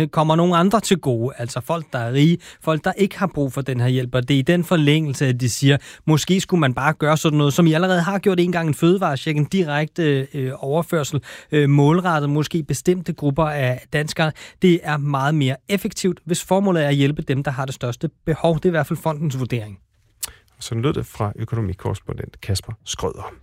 pengene kommer nogle andre til gode, altså folk, der er rige, folk, der ikke har brug for den her hjælp, og det er i den forlængelse, at de siger, måske skulle man bare gøre sådan noget, som I allerede har gjort en gang, en fødevarecheck, en direkte overførsel, målrettet måske bestemte grupper af danskere. Det er meget mere effektivt, hvis formålet er at hjælpe dem, der har det største behov. Det er i hvert fald fondens vurdering. Sådan lød det fra økonomikorrespondent Kasper Skrøder.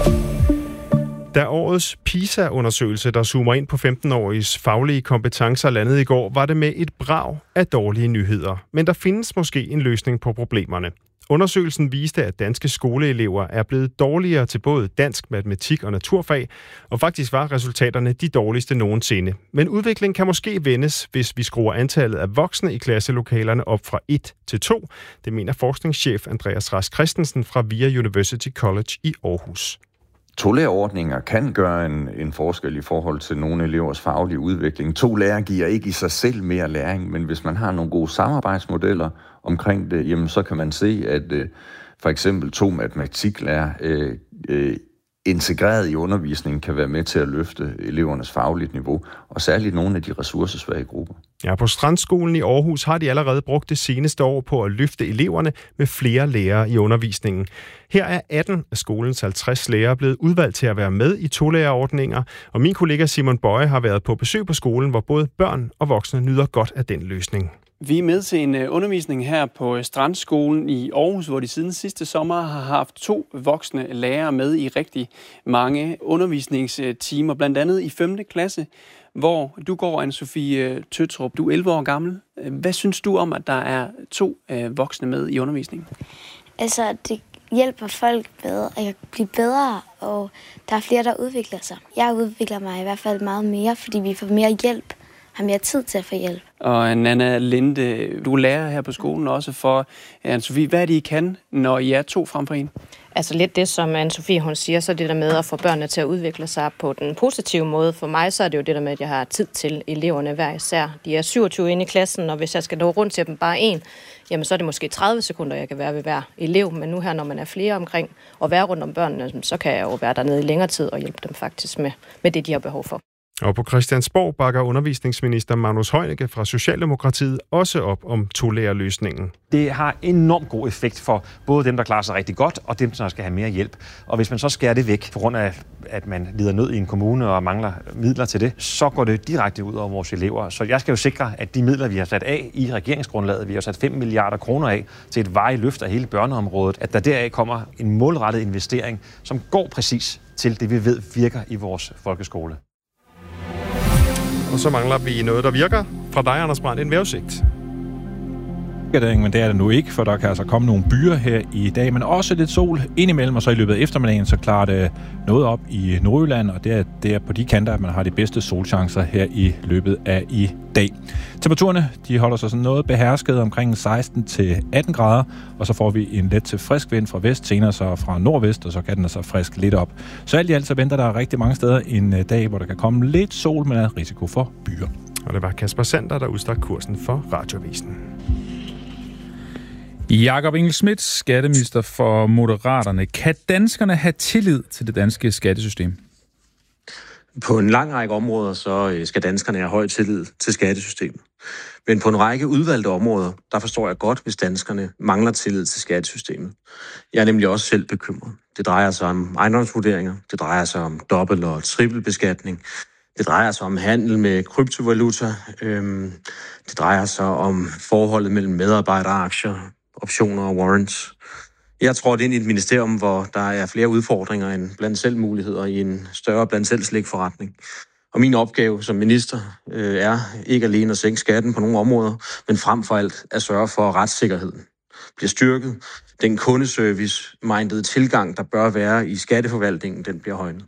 Da årets PISA-undersøgelse, der zoomer ind på 15-åriges faglige kompetencer, landede i går, var det med et brag af dårlige nyheder. Men der findes måske en løsning på problemerne. Undersøgelsen viste, at danske skoleelever er blevet dårligere til både dansk, matematik og naturfag, og faktisk var resultaterne de dårligste nogensinde. Men udviklingen kan måske vendes, hvis vi skruer antallet af voksne i klasselokalerne op fra 1 til 2. Det mener forskningschef Andreas Rask Christensen fra VIA University College i Aarhus. Tolærerordninger kan gøre en forskel i forhold til nogle elevers faglige udvikling. 2 lærere giver ikke i sig selv mere læring, men hvis man har nogle gode samarbejdsmodeller omkring det, jamen så kan man se, at for eksempel 2 matematiklærer integreret i undervisningen kan være med til at løfte elevernes fagligt niveau, og særligt nogle af de ressourcesvage grupper. Ja, på Strandskolen i Aarhus har de allerede brugt det seneste år på at løfte eleverne med flere lærere i undervisningen. Her er 18 af skolens 50 lærere blevet udvalgt til at være med i 2-lærerordninger, og min kollega Simon Bøje har været på besøg på skolen, hvor både børn og voksne nyder godt af den løsning. Vi er med til en undervisning her på Strandskolen i Aarhus, hvor de siden sidste sommer har haft 2 voksne lærere med i rigtig mange undervisningstimer, blandt andet i 5. klasse, hvor du går, Anne-Sophie Tøtrup. Du er 11 år gammel. Hvad synes du om, at der er 2 voksne med i undervisningen? Altså, det hjælper folk bedre at blive bedre, og der er flere, der udvikler sig. Jeg udvikler mig i hvert fald meget mere, fordi vi får mere hjælp, har mere tid til at få hjælp. Og Nana Linde, du er lærer her på skolen også for Anne-Sophie. Hvad er det, I kan, når I er 2 frem for 1? Altså lidt det, som Anne-Sophie hun siger, så det der med at få børnene til at udvikle sig på den positive måde. For mig så er det jo det der med, at jeg har tid til eleverne hver især. De er 27 inde i klassen, og hvis jeg skal nå rundt til dem bare en, jamen så er det måske 30 sekunder, jeg kan være ved hver elev. Men nu her, når man er flere omkring og være rundt om børnene, så kan jeg jo være dernede i længere tid og hjælpe dem faktisk med det, de har behov for. Og på Christiansborg bakker undervisningsminister Magnus Heunicke fra Socialdemokratiet også op om 2-lærerløsningen. Det har enormt god effekt for både dem, der klarer sig rigtig godt, og dem, der skal have mere hjælp. Og hvis man så skærer det væk, på grund af, at man lider nød i en kommune og mangler midler til det, så går det direkte ud over vores elever. Så jeg skal jo sikre, at de midler, vi har sat af i regeringsgrundlaget, vi har sat 5 milliarder kroner af til et varigt løft af hele børneområdet, at der deraf kommer en målrettet investering, som går præcis til det, vi ved virker i vores folkeskole. Og så mangler vi noget, der virker. Fra dig, Anders Brandt, en vejrudsigt. Men det er det nu ikke, for der kan altså komme nogle byer her i dag, men også lidt sol indimellem, og så i løbet af eftermiddagen, så klarer det noget op i Nordjylland, og det er på de kanter, at man har de bedste solchancer her i løbet af i dag. Temperaturerne, de holder sig sådan noget behersket omkring 16 til 18 grader, og så får vi en let til frisk vind fra vest, senere så fra nordvest, og så kan den altså frisk lidt op. Så alt i alt så venter der rigtig mange steder en dag, hvor der kan komme lidt sol, men er risiko for byer. Og det var Kasper Sander, der udstak kursen for Radioavisen. Jakob Engel-Schmidt, skatteminister for Moderaterne. Kan danskerne have tillid til det danske skattesystem? På en lang række områder, så skal danskerne have høj tillid til skattesystemet. Men på en række udvalgte områder, der forstår jeg godt, hvis danskerne mangler tillid til skattesystemet. Jeg er nemlig også selv bekymret. Det drejer sig om ejendomsvurderinger, det drejer sig om dobbelt- og trippelbeskatning, det drejer sig om handel med kryptovaluta, det drejer sig om forholdet mellem medarbejderaktier, optioner og warrants. Jeg tror, det er et ministerium, hvor der er flere udfordringer end blandt selv muligheder i en større blandt selv slikforretning. Og min opgave som minister er ikke alene at sænke skatten på nogle områder, men frem for alt at sørge for, at retssikkerheden bliver styrket. Den kundeservice-mindede tilgang, der bør være i skatteforvaltningen, den bliver højnet.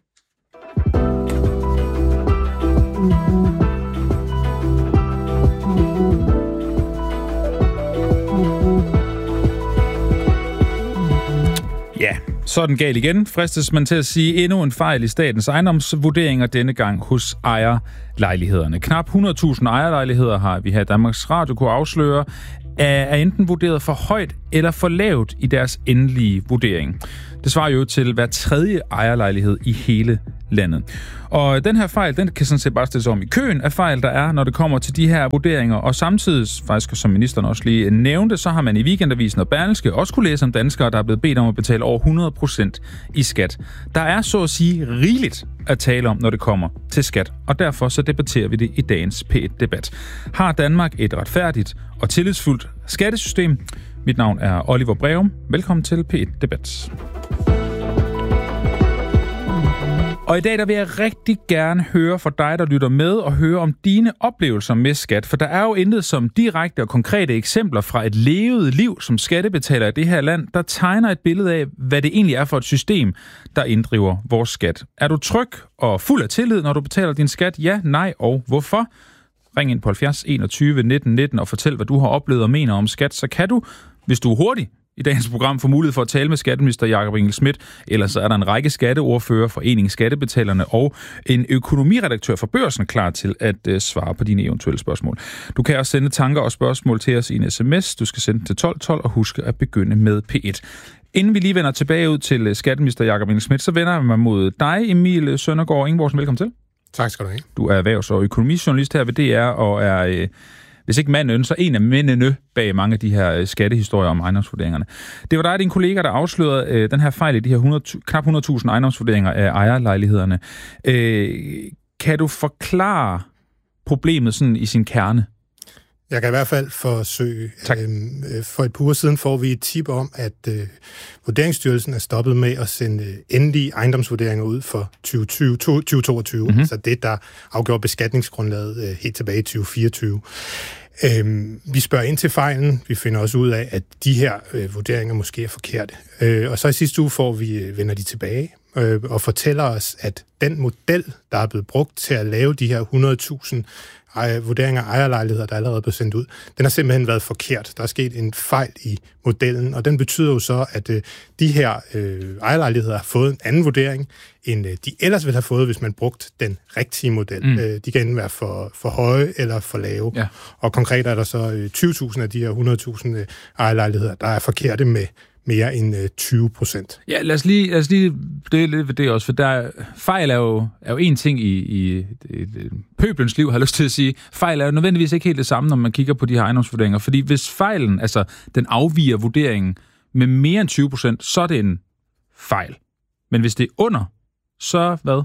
Ja, så er den gal igen. Fristes man til at sige endnu en fejl i statens ejendomsvurderinger, denne gang hos ejerlejlighederne. Knap 100.000 ejerlejligheder har vi her i Danmarks Radio kunne afsløre, er enten vurderet for højt eller for lavt i deres endelige vurdering. Det svarer jo til hver 3. ejerlejlighed i hele landet. Og den her fejl, den kan sådan set bare stille sig om i køen af fejl, der er, når det kommer til de her vurderinger. Og samtidig, faktisk som ministeren også lige nævnte, så har man i Weekendavisen og Berlingske også kunne læse om danskere, der er blevet bedt om at betale over 100% i skat. Der er så at sige rigeligt at tale om, når det kommer til skat, og derfor så debatterer vi det i dagens P1-debat. Har Danmark et retfærdigt og tillidsfuldt skattesystem? Mit navn er Oliver Breum. Velkommen til P1-debat. Og i dag der vil jeg rigtig gerne høre fra dig, der lytter med, og høre om dine oplevelser med skat. For der er jo intet som direkte og konkrete eksempler fra et levet liv som skattebetaler i det her land, der tegner et billede af, hvad det egentlig er for et system, der inddriver vores skat. Er du tryg og fuld af tillid, når du betaler din skat? Ja, nej og hvorfor? Ring ind på 70 21 19 19 og fortæl, hvad du har oplevet og mener om skat. Så kan du, hvis du er hurtig, i dagens program får mulighed for at tale med skatteminister Jakob Engel-Schmidt. Ellers så er der en række skatteordfører, foreningen Skattebetalerne og en økonomiredaktør for Børsen klar til at svare på dine eventuelle spørgsmål. Du kan også sende tanker og spørgsmål til os i en sms. Du skal sende til 1212 og huske at begynde med P1. Inden vi lige vender tilbage ud til skatteminister Jakob Engel-Schmidt, så vender jeg mig mod dig, Emil Søndergaard Ingeborgsen. Velkommen til. Tak skal du have. Du er erhvervs- og økonomijournalist her ved DR og er... hvis ikke manden, så en af mændene bag mange af de her skattehistorier om ejendomsvurderingerne. Det var dig og din kollega, der afslørede den her fejl i de her knap 100.000 ejendomsvurderinger af ejerlejlighederne. Kan du forklare problemet sådan i sin kerne? Jeg kan i hvert fald forsøge. For et par uger siden får vi et tip om, at Vurderingsstyrelsen er stoppet med at sende endelige ejendomsvurderinger ud for 2022. Mm-hmm. Så det, der afgjorde beskatningsgrundlaget helt tilbage i 2024. Vi spørger ind til fejlen. Vi finder også ud af, at de her vurderinger måske er forkerte. Og så i sidste uge vender de tilbage og fortæller os, at den model, der er blevet brugt til at lave de her 100.000 vurderinger af ejerlejligheder, der allerede er blevet sendt ud, den har simpelthen været forkert. Der er sket en fejl i modellen, og den betyder jo så, at de her ejerlejligheder har fået en anden vurdering, end de ellers ville have fået, hvis man brugte den rigtige model. De kan enten være for høje eller for lave. Ja. Og konkret er der så 20.000 af de her 100.000 ejerlejligheder, der er forkerte med mere end 20%. Ja, lad os lige dele lidt ved det også, for fejl er jo en ting i pøbelens liv, har jeg lyst til at sige. Fejl er jo nødvendigvis ikke helt det samme, når man kigger på de her ejendomsvurderinger, fordi hvis fejlen, altså den afviger vurderingen med mere end 20%, så er det en fejl. Men hvis det er under, så hvad?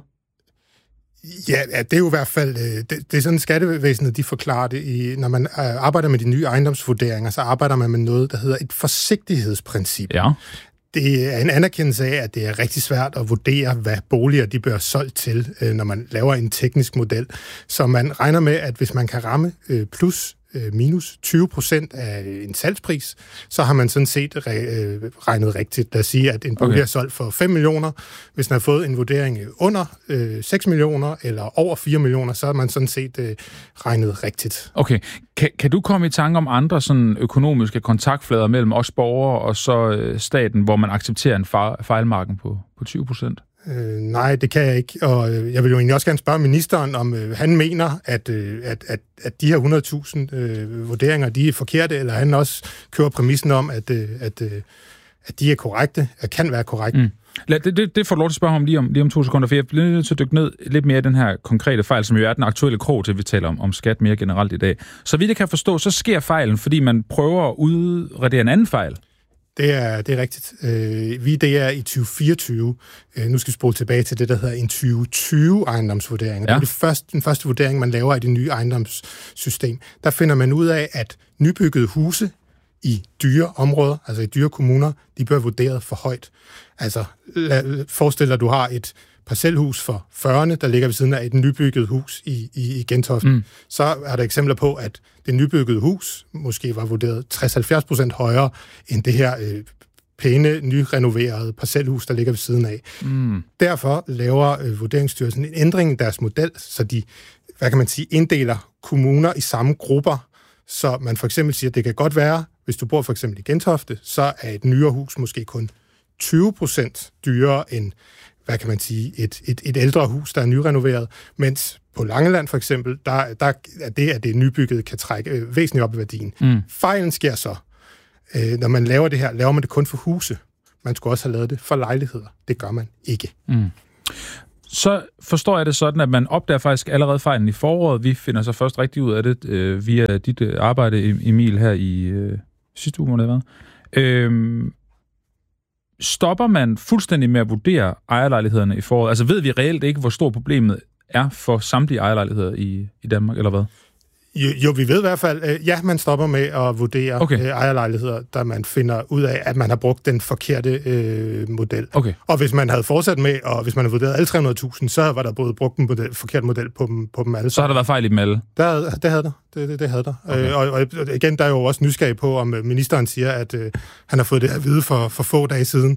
Ja, det er jo i hvert fald, det er sådan skattevæsenet, de forklarer det. Når man arbejder med de nye ejendomsvurderinger, så arbejder man med noget, der hedder et forsigtighedsprincip. Ja. Det er en anerkendelse af, at det er rigtig svært at vurdere, hvad boliger de bør solgt til, når man laver en teknisk model. Så man regner med, at hvis man kan ramme plus minus 20% af en salgspris, så har man sådan set regnet rigtigt. Der siger, at en bolig er solgt for 5 millioner. Hvis den har fået en vurdering under 6 millioner eller over 4 millioner, så har man sådan set regnet rigtigt. Okay. Kan du komme i tanke om andre sådan økonomiske kontaktflader mellem os borgere og så staten, hvor man accepterer en fejlmarken på 20%? Nej, det kan jeg ikke, og jeg vil jo egentlig også gerne spørge ministeren, om han mener, at de her 100.000 vurderinger, de er forkerte, eller han også kører præmissen om, at de er korrekte, at kan være korrekte. Det får du lov til at spørge om lige om 2 sekunder, for jeg bliver nødt til at dykke ned lidt mere i den her konkrete fejl, som jo er den aktuelle krog til, vi taler om skat mere generelt i dag. Så vidt jeg kan forstå, så sker fejlen, fordi man prøver at udradere en anden fejl. Det er rigtigt. Det er i 2024. Nu skal vi spole tilbage til det, der hedder en 2020 ejendomsvurdering. Ja. Det er den første vurdering, man laver i det nye ejendomssystem. Der finder man ud af, at nybyggede huse i dyre områder, altså i dyre kommuner, de bliver vurderet for højt. Altså, forestil dig, at du har et parcelhus for 40'erne, der ligger ved siden af et nybygget hus i Gentofte. Så er der eksempler på, at det nybyggede hus måske var vurderet 60-70% højere end det her pæne, nyrenoverede parcelhus, der ligger ved siden af. Derfor laver Vurderingsstyrelsen en ændring i deres model, så de, inddeler kommuner i samme grupper, så man for eksempel siger, at det kan godt være, hvis du bor for eksempel i Gentofte, så er et nyere hus måske kun 20% dyrere end et ældre hus, der er nyrenoveret, mens på Langeland for eksempel, der er det, at det er nybygget, kan trække væsentligt op i værdien. Fejlen sker så, når man laver det her, laver man det kun for huse. Man skulle også have lavet det for lejligheder. Det gør man ikke. så forstår jeg det sådan, at man opdager faktisk allerede fejlen i foråret. Vi finder så først rigtig ud af det via dit arbejde, Emil, her i sidste uge, må det have været. Stopper man fuldstændig med at vurdere ejerlejlighederne i foråret? Altså ved vi reelt ikke, hvor stort problemet er for samtlige ejerlejligheder i Danmark, eller hvad? Jo, vi ved i hvert fald, man stopper med at vurdere ejerlejligheder, da man finder ud af, at man har brugt den forkerte model. Okay. Og hvis man havde fortsat med, og hvis man havde vurderet alle 300.000, så var der både brugt en forkert model på dem alle. Så har der været fejl i dem alle? Det havde der. Det havde der. Okay. Og igen, der er jo også nysgerrig på, om ministeren siger, at han har fået det at vide for få dage siden.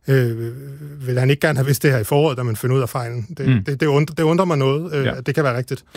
Vil han ikke gerne have vidst det her i foråret, da man finder ud af fejlen? Det undrer mig noget. Det kan være rigtigt.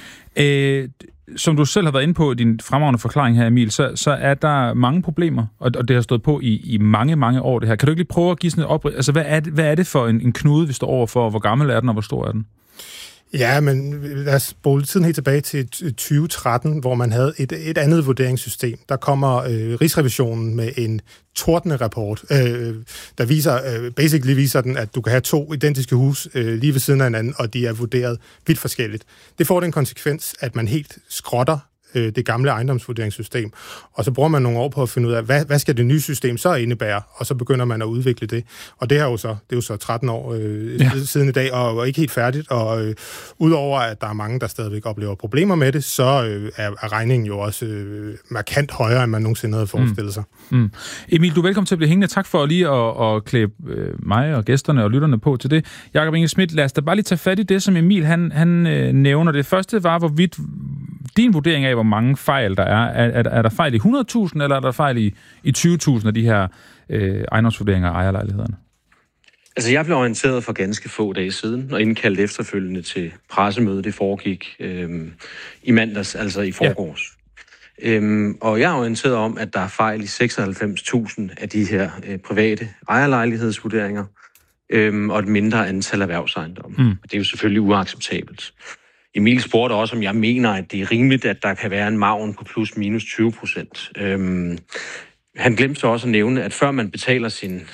Som du selv har været inde på i din fremragende forklaring her, Emil, så er der mange problemer, og det har stået på i mange, mange år det her. Kan du ikke lige prøve at give sådan et oprids? Altså, hvad er det for en knude, vi står overfor, og hvor gammel er den, og hvor stor er den? Ja, men lad os spole tiden helt tilbage til 2013, hvor man havde et andet vurderingssystem. Der kommer Rigsrevisionen med en tordende rapport, der viser den, at du kan have 2 identiske hus lige ved siden af hinanden, og de er vurderet vidt forskelligt. Det får den konsekvens, at man helt skrotter det gamle ejendomsvurderingssystem, og så bruger man nogle år på at finde ud af, hvad skal det nye system så indebære, og så begynder man at udvikle det. Og det er jo så 13 år siden i dag, og ikke helt færdigt, og udover at der er mange, der stadigvæk oplever problemer med det, så er regningen jo også markant højere, end man nogensinde havde forestillet sig. Emil, du er velkommen til at blive hængende. Tak for lige at klæde mig og gæsterne og lytterne på til det. Jakob Engel Schmidt, lad os da bare lige tage fat i det, som Emil han nævner. Det første var, hvorvidt din vurdering af, hvor mange fejl der er. Er der fejl i 100.000, eller er der fejl i 20.000 af de her ejendomsvurderinger af ejerlejlighederne? Altså, jeg blev orienteret for ganske få dage siden, og indkaldt efterfølgende til pressemøde. Det foregik i mandags, altså i forgårs. Ja. Og jeg er orienteret om, at der er fejl i 96.000 af de her private ejerlejlighedsvurderinger, og et mindre antal erhvervsejendomme. Og det er jo selvfølgelig uacceptabelt. Emil spurgte også, om jeg mener, at det er rimeligt, at der kan være en margen på plus minus 20%. Han glemte så også at nævne, at før man betaler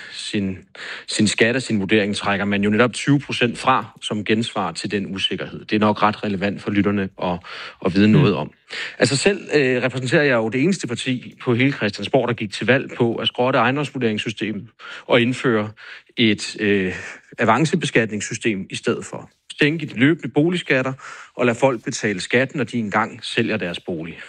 sin skat og sin vurdering, trækker man jo netop 20% fra som gensvar til den usikkerhed. Det er nok ret relevant for lytterne at vide noget om. Altså selv repræsenterer jeg jo det eneste parti på hele Christiansborg, der gik til valg på at skrotte ejendomsvurderingssystemet og indføre et avancebeskatningssystem i stedet for. Sænke de løbende boligskatter og lade folk betale skat, når de engang sælger deres bolig.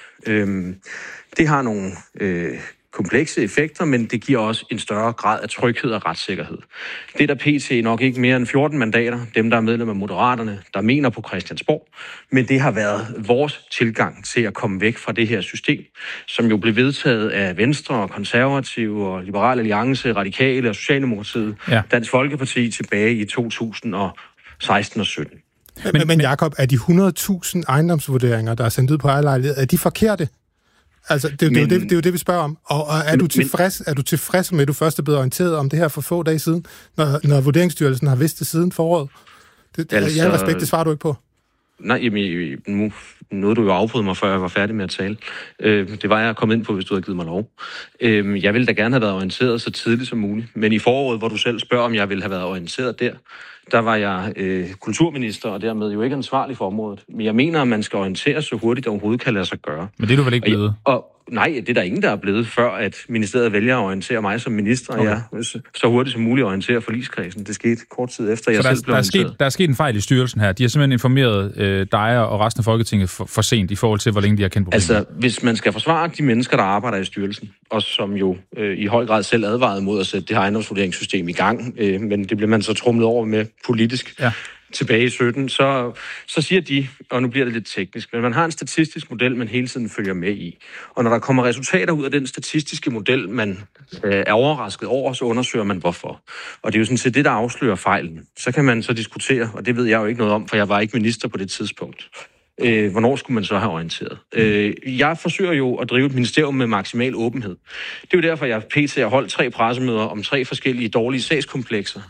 Det har nogle komplekse effekter, men det giver også en større grad af tryghed og retssikkerhed. Det er der pt. Nok ikke mere end 14 mandater, dem der er medlem af Moderaterne, der mener på Christiansborg, men det har været vores tilgang til at komme væk fra det her system, som jo blev vedtaget af Venstre og Konservative og Liberal Alliance, Radikale og Socialdemokratiet, Dansk Folkeparti tilbage i 2016 og 17. Men Jakob, er de 100.000 ejendomsvurderinger, der er sendt ud på ejerlejlighed, er de forkerte? Altså, det er jo det, vi spørger om. Og er du tilfreds med, at du først er blevet orienteret om det her for få dage siden, når Vurderingsstyrelsen har vidst det siden foråret? I al respekt, det svarer du ikke på. Nej, jamen, nu nåede du jo afbryde mig, før jeg var færdig med at tale. Det var jeg kommet ind på, hvis du havde givet mig lov. Jeg ville da gerne have været orienteret så tidligt som muligt. Men i foråret, hvor du selv spørger, om jeg ville have været orienteret der var jeg kulturminister, og dermed jo ikke ansvarlig for området. Men jeg mener, at man skal orientere så hurtigt, det overhovedet kan lade sig gøre. Men det er du vel ikke blevet? Nej, det er der ingen, der er blevet, før at ministeriet vælger at orientere mig som minister, og jeg så hurtigt som muligt orientere forligskredsen. Det skete kort tid efter, jeg selv blev orienteret. Der er sket en fejl i styrelsen her. De har simpelthen informeret dig og resten af Folketinget for sent i forhold til, hvor længe de har kendt problemet. Altså, hvis man skal forsvare de mennesker, der arbejder i styrelsen, og som jo i høj grad selv advarede mod at sætte det her ejendomsvurderingssystem i gang, men det blev man så tromlet over med politisk tilbage i 17, så siger de, og nu bliver det lidt teknisk, men man har en statistisk model, man hele tiden følger med i. Og når der kommer resultater ud af den statistiske model, man er overrasket over, så undersøger man hvorfor. Og det er jo sådan set det, der afslører fejlen. Så kan man så diskutere, og det ved jeg jo ikke noget om, for jeg var ikke minister på det tidspunkt. hvornår skulle man så have orienteret? Jeg forsøger jo at drive et ministerium med maksimal åbenhed. Det er jo derfor, jeg pt. har holdt 3 pressemøder om 3 forskellige dårlige sagskomplekser.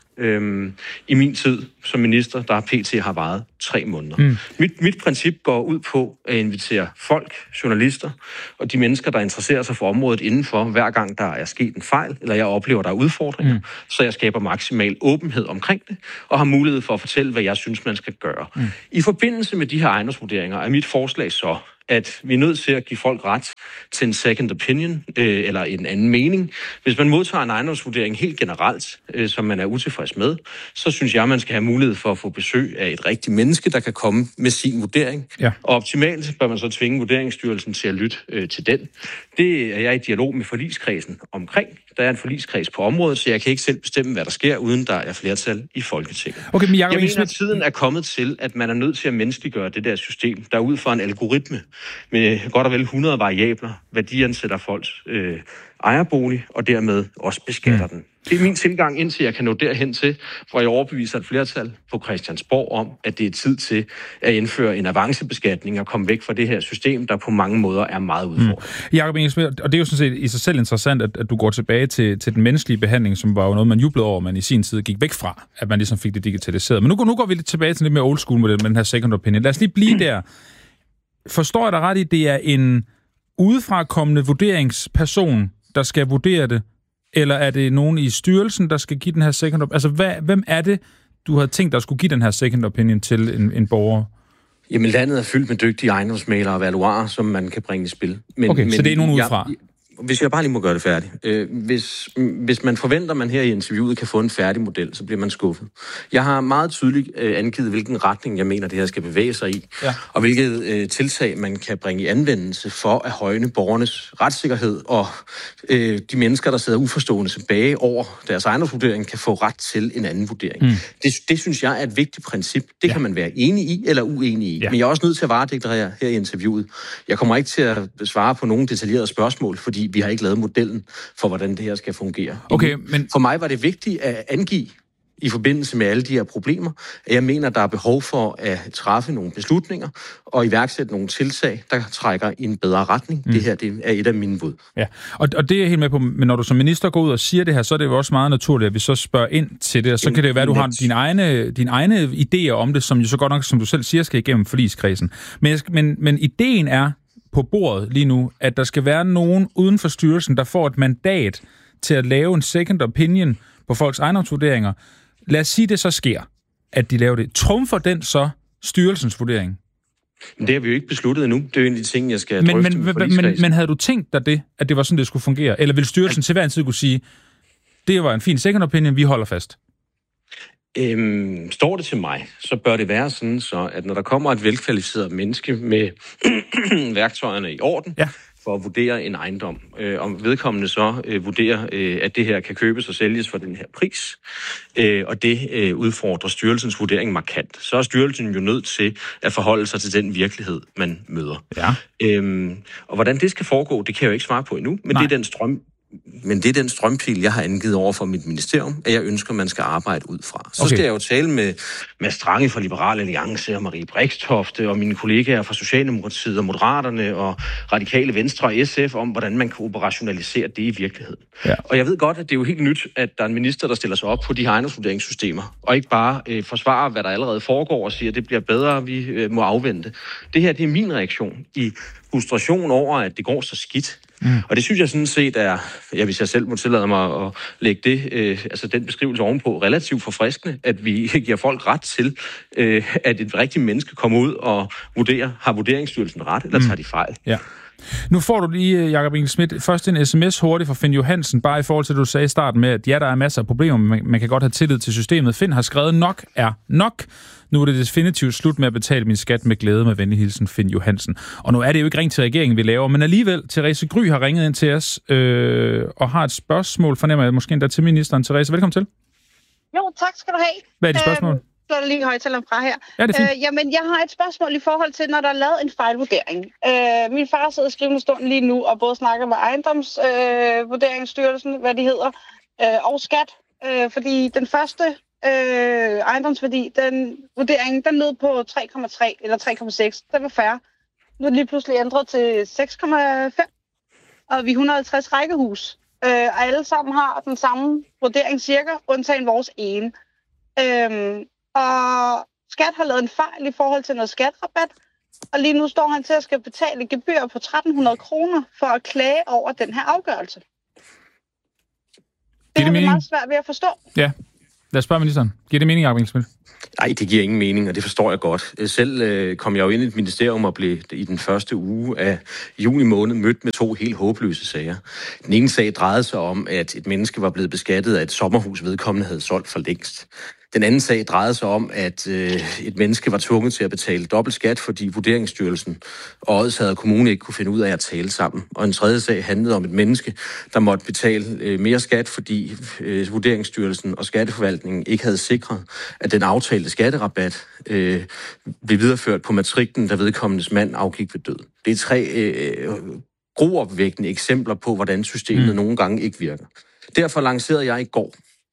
I min tid som minister, der pt. har varet 3 måneder. Mit princip går ud på at invitere folk, journalister og de mennesker, der interesserer sig for området indenfor, hver gang der er sket en fejl, eller jeg oplever, der er udfordringer, så jeg skaber maksimal åbenhed omkring det, og har mulighed for at fortælle, hvad jeg synes, man skal gøre. I forbindelse med de her ejendomsvurderinger er mit forslag så, at vi er nødt til at give folk ret til en second opinion, eller en anden mening. Hvis man modtager en ejendomsvurdering helt generelt, som man er utilfreds med, så synes jeg, man skal have mulighed for at få besøg af et rigtigt menneske, der kan komme med sin vurdering. Ja. Og optimalt bør man så tvinge Vurderingsstyrelsen til at lytte til den. Det er jeg i dialog med forligskredsen omkring. Der er en forligskreds på området, så jeg kan ikke selv bestemme, hvad der sker, uden der er flertal i Folketinget. Okay, men jeg mener, at tiden er kommet til, at man er nødt til at menneskeliggøre det der system, der ud fra en algoritme med godt og vel 100 variabler, værdiansætter folks ejerbolig, og dermed også beskatter den. Det er min tilgang, indtil jeg kan nå derhen til, hvor jeg overbeviser et flertal på Christiansborg om, at det er tid til at indføre en avancebeskatning og komme væk fra det her system, der på mange måder er meget udfordrende. Jakob Engel-Schmidt, og det er jo sådan set i sig selv interessant, at du går tilbage til den menneskelige behandling, som var jo noget, man jublede over, man i sin tid gik væk fra, at man ligesom fik det digitaliseret. Men nu går vi lidt tilbage til lidt mere old school model med den her second opinion. Lad os lige blive der. Forstår jeg dig ret i, det er en udefrakommende vurderingsperson, der skal vurdere det, eller er det nogen i styrelsen, der skal give den her second opinion? Altså, hvem er det, du havde tænkt, der skulle give den her second opinion til en borger? Jamen, landet er fyldt med dygtige ejendomsmæglere og valuarer, som man kan bringe i spil. Men så det er nogen udefra? Hvis jeg bare lige må gøre det færdigt. Hvis man forventer, at man her i interviewet kan få en færdig model, så bliver man skuffet. Jeg har meget tydeligt angivet, hvilken retning jeg mener, det her skal bevæge sig i, og hvilket tiltag man kan bringe i anvendelse for at højne borgernes retssikkerhed, og de mennesker, der sidder uforstående tilbage over deres ejendomsvurdering, kan få ret til en anden vurdering. Det synes jeg er et vigtigt princip. Det kan man være enig i eller uenig i. Men jeg er også nødt til at varedeklarere her i interviewet. Jeg kommer ikke til at svare på nogen detaljerede spørgsmål, fordi vi har ikke lavet modellen for, hvordan det her skal fungere. Okay, men for mig var det vigtigt at angive i forbindelse med alle de her problemer, at jeg mener, der er behov for at træffe nogle beslutninger og iværksætte nogle tiltag, der trækker i en bedre retning. Det her det er et af mine bud. Ja, og det er jeg helt med på, men når du som minister går ud og siger det her, så er det jo også meget naturligt, at vi så spørger ind til det, og så kan det jo være, at du har dine egne idéer om det, som jo så godt nok, som du selv siger, skal igennem forligskredsen. Men ideen er på bordet lige nu, at der skal være nogen uden for styrelsen, der får et mandat til at lave en second opinion på folks ejendomsvurderinger. Lad os sige, det så sker, at de laver det. Trumfer den så styrelsens vurdering? Det har vi jo ikke besluttet endnu. Det er jo en af de ting, jeg skal drøfte med forligskredsen. Men havde du tænkt dig det, at det var sådan, det skulle fungere? Eller vil styrelsen til hver en tid kunne sige, det var en fin second opinion, vi holder fast? Står det til mig, så bør det være sådan, så at når der kommer et velkvalificeret menneske med værktøjerne i orden, for at vurdere en ejendom, om vedkommende så vurderer, at det her kan købes og sælges for den her pris, og det udfordrer styrelsens vurdering markant, så er styrelsen jo nødt til at forholde sig til den virkelighed, man møder. Ja. Og hvordan det skal foregå, det kan jeg jo ikke svare på endnu, men det er den strømpil, jeg har angivet over for mit ministerium, at jeg ønsker, man skal arbejde ud fra. Så skal jeg jo tale med Mads Strange fra Liberal Alliance og Marie Brixtofte og mine kollegaer fra Socialdemokratiet og Moderaterne og Radikale Venstre og SF om, hvordan man kan operationalisere det i virkeligheden. Ja. Og jeg ved godt, at det er jo helt nyt, at der er en minister, der stiller sig op på de her ejendomsvurderingssystemer, og ikke bare forsvarer, hvad der allerede foregår og siger, at det bliver bedre, vi må afvente. Det her, det er min reaktion i frustration over, at det går så skidt. Og det synes jeg sådan set er, hvis jeg selv må tillade mig at lægge det, den beskrivelse ovenpå, relativt forfriskende, at vi giver folk ret til, at et rigtigt menneske kommer ud og vurderer, har Vurderingsstyrelsen ret, eller tager de fejl? Ja. Nu får du lige, Jakob Engel-Schmidt, først en sms hurtigt fra Finn Johansen, bare i forhold til det, du sagde i starten med, at der er masser af problemer, men man kan godt have tillid til systemet. Finn har skrevet, nok er nok. Nu er det definitivt slut med at betale min skat med glæde, med venlig hilsen, Finn Johansen. Og nu er det jo ikke ring til regeringen, vi laver, men alligevel, Therese Gry har ringet ind til os og har et spørgsmål, fornemmer jeg måske endda til ministeren. Therese, velkommen til. Jo, tak skal du have. Hvad er dit spørgsmål? Så er der lige højtaleren fra her. Ja, det er fint. Jamen, jeg har et spørgsmål i forhold til, når der er lavet en fejlvurdering. Min far sidder i skrivende stund lige nu, og både snakker med ejendomsvurderingsstyrelsen, hvad de hedder, og skat. Fordi den første ejendomsværdi, vurderingen, den lød på 3,3 eller 3,6. Den var fair. Nu er det lige pludselig ændret til 6,5. Og vi er 150 rækkehus. Og alle sammen har den samme vurdering cirka, undtagen vores ene. Og skat har lavet en fejl i forhold til noget skatrabat. Og lige nu står han til at skal betale gebyr på 1.300 kroner for at klage over den her afgørelse. Det er meget svært ved at forstå. Ja. Lad os spørge ministeren. Giver det mening, Jacob Engel-Schmidt? Nej, det giver ingen mening, og det forstår jeg godt. Selv kom jeg jo ind i et ministerium og blev i den første uge af juni måned mødt med 2 helt håbløse sager. Den ene sag drejede sig om, at et menneske var blevet beskattet af et sommerhus, vedkommende havde solgt for længst. Den anden sag drejede sig om, at et menneske var tvunget til at betale dobbelt skat, fordi Vurderingsstyrelsen og Odsherred Kommune ikke kunne finde ud af at tale sammen. Og en tredje sag handlede om et menneske, der måtte betale mere skat, fordi Vurderingsstyrelsen og Skatteforvaltningen ikke havde sikret, at den aftalte skatterabat blev videreført på matriklen, da vedkommendes mand afgik ved død. Det er 3 gruopvækkende eksempler på, hvordan systemet nogle gange ikke virker. Derfor lancerede jeg i går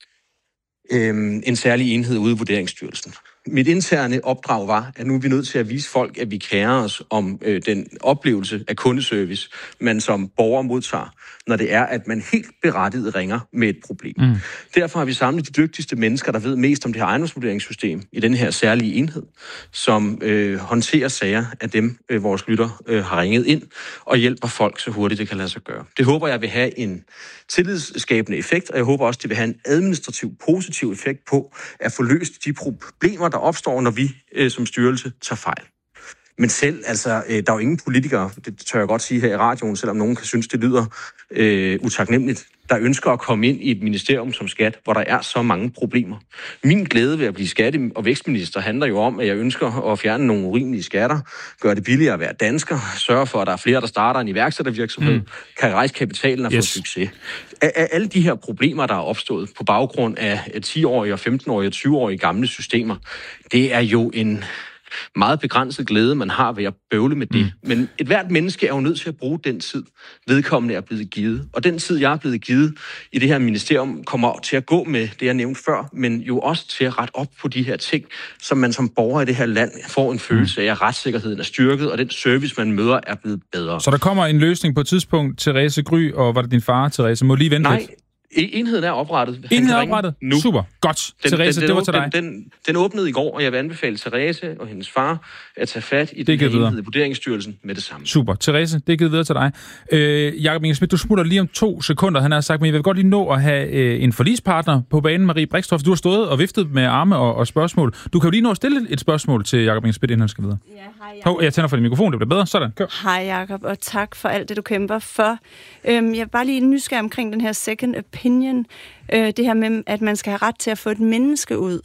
en særlig enhed ude i Vurderingsstyrelsen. Mit interne opdrag var, at nu er vi nødt til at vise folk, at vi kærer os om den oplevelse af kundeservice, man som borger modtager, når det er, at man helt berettiget ringer med et problem. Derfor har vi samlet de dygtigste mennesker, der ved mest om det her ejendomsvurderingssystem i den her særlige enhed, som håndterer sager af dem, vores lytter har ringet ind, og hjælper folk så hurtigt det kan lade sig gøre. Det håber jeg vil have en tillidsskabende effekt, og jeg håber også, det vil have en administrativ positiv effekt på at få løst de problemer, der opstår, når vi som styrelse tager fejl. Men selv, altså, der er jo ingen politikere, det tør jeg godt sige her i radioen, selvom nogen kan synes, det lyder utaknemmeligt, der ønsker at komme ind i et ministerium som skat, hvor der er så mange problemer. Min glæde ved at blive skatte- og vækstminister handler jo om, at jeg ønsker at fjerne nogle urimelige skatter, gøre det billigere at være dansker, sørge for, at der er flere, der starter en iværksættervirksomhed, kan rejse kapitalen og få succes. Af alle de her problemer, der er opstået på baggrund af 10-årige og 15-årige og 20-årige gamle systemer, det er jo en meget begrænset glæde, man har ved at bøvle med det. Men et hvert menneske er jo nødt til at bruge den tid, vedkommende er blevet givet. Og den tid, jeg er blevet givet i det her ministerium, kommer til at gå med det, jeg nævnte før, men jo også til at rette op på de her ting, som man som borger i det her land får en følelse af, at retssikkerheden er styrket, og den service, man møder, er blevet bedre. Så der kommer en løsning på et tidspunkt, Therese Gry, og var det din far, Therese? Må lige vente lidt? Enheden er oprettet. Enheden er oprettet? Nu. Super. Godt. Therese, det var til dig. Den åbnede i går, og jeg vil anbefale Therese og hendes far at tage fat i den enhed i Vurderingsstyrelsen med det samme. Super. Therese, det er givet videre til dig. Jacob Engel-Schmidt, du smutter lige om 2 sekunder. Han har sagt, men jeg vil godt lige nå at have en forligspartner på banen, Marie Brixtoft. Du har stået og viftet med arme og spørgsmål. Du kan jo lige nå at stille et spørgsmål til Jacob Engel-Schmidt, inden han skal videre. Ja, hej Jacob. Jeg tænder for din mikrofon, det bliver bedre. Sådan, kør. Hej Jacob, og tak for alt det, du kæmper for. Jeg er bare lige nysgerrig omkring den her second opinion. Det her med, at man skal have ret til at få et menneske ud.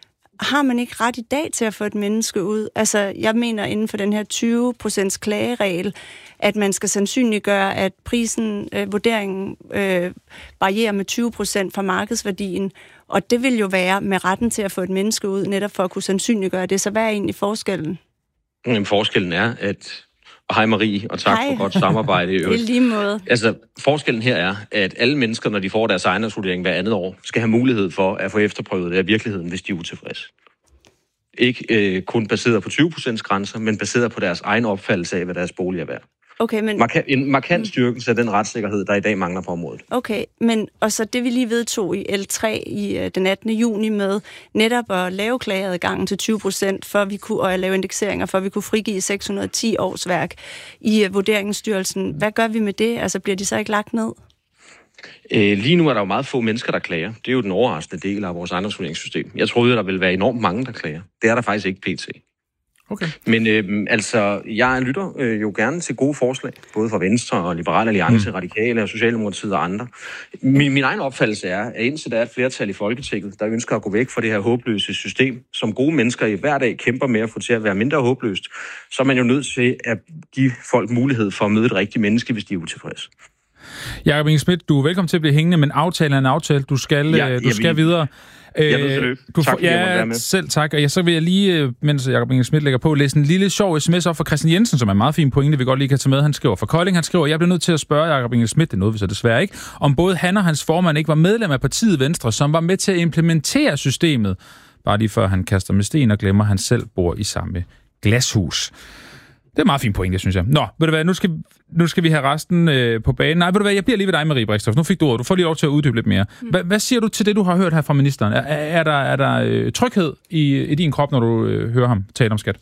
Har man ikke ret i dag til at få et menneske ud? Altså, jeg mener inden for den her 20% klageregel, at man skal sandsynliggøre, at prisen, vurderingen varierer med 20% fra markedsværdien. Og det vil jo være med retten til at få et menneske ud, netop for at kunne sandsynliggøre det. Så hvad er egentlig forskellen? Forskellen er, at hej Marie, og tak for godt samarbejde. Det er lige måde. Altså, forskellen her er, at alle mennesker, når de får deres ejendomsvurdering hver andet år, skal have mulighed for at få efterprøvet det af virkeligheden, hvis de er utilfredse. Ikke kun baseret på 20% grænser, men baseret på deres egen opfattelse af, hvad deres bolig er værd. Okay, men en markant styrkelse af den retssikkerhed, der i dag mangler på området. Okay, men og så det vi lige vedtog i L3 i den 18. juni med netop at lave klageadgangen til 20%, for vi kunne, og at lave indekseringer, for vi kunne frigive 610 årsværk i Vurderingsstyrelsen. Hvad gør vi med det? Altså bliver de så ikke lagt ned? Lige nu er der jo meget få mennesker, der klager. Det er jo den overraskende del af vores ejendomsvurderingssystem. Jeg troede, der ville være enormt mange, der klager. Det er der faktisk ikke pt. Okay. Men jeg lytter jo gerne til gode forslag, både fra Venstre og Liberal Alliance, Radikale og Socialdemokratiet og andre. Min egen opfattelse er, at indtil der er et flertal i Folketinget, der ønsker at gå væk fra det her håbløse system, som gode mennesker i hver dag kæmper med at få til at være mindre håbløst, så er man jo nødt til at give folk mulighed for at møde et rigtigt menneske, hvis de er utilfredse. Jakob Engel-Schmidt, du er velkommen til at blive hængende, men aftalen er en aftale. Du skal videre. Selv tak. Og så vil jeg lige, mens Jakob Engel-Schmidt lægger på, læse en lille sjov sms op fra Christian Jensen, som er en meget fin pointe, vi godt lige kan tage med. Han skriver fra Kolding. Han skriver, jeg bliver nødt til at spørge Jakob Engel-Schmidt, det er noget vi så desværre ikke, om både han og hans formand ikke var medlem af partiet Venstre, som var med til at implementere systemet, bare lige før han kaster med sten og glemmer, at han selv bor i samme glashus. Det er en meget fin pointe, synes jeg. Nå, ved du hvad, nu skal vi have resten på banen. Nej, ved du hvad, jeg bliver lige ved dig, Marie Brixtofte. Nu fik du ordet. Du får lige lov til at uddybe lidt mere. Hvad siger du til det, du har hørt her fra ministeren? Er der tryghed i din krop, når du hører ham tale om skat?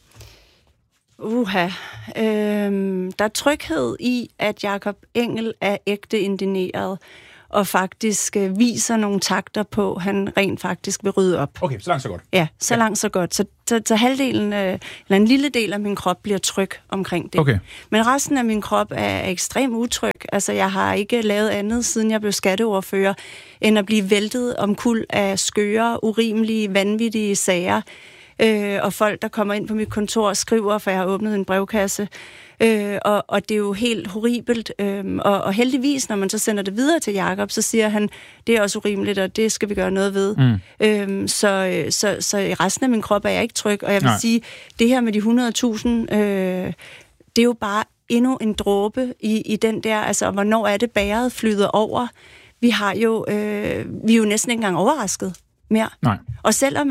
Der er tryghed i, at Jakob Engel er ægte indigneret, og faktisk viser nogle takter på, at han rent faktisk vil rydde op. Okay, så langt så godt. Ja, så langt så godt. Så halvdelen, eller en lille del af min krop bliver tryg omkring det. Okay. Men resten af min krop er ekstremt utryg. Altså, jeg har ikke lavet andet, siden jeg blev skatteordfører, end at blive væltet omkuld af skøre, urimelige, vanvittige sager. Og folk, der kommer ind på mit kontor og skriver, for jeg har åbnet en brevkasse. Og det er jo helt horribelt. Og heldigvis, når man så sender det videre til Jakob, så siger han, det er også urimeligt, og det skal vi gøre noget ved. Så i resten af min krop er jeg ikke tryg. Og jeg vil sige, det her med de 100.000, det er jo bare endnu en dråbe i den der, altså hvornår er det bæret flyder over. Vi er jo næsten ikke engang overrasket mere. Nej. Og selvom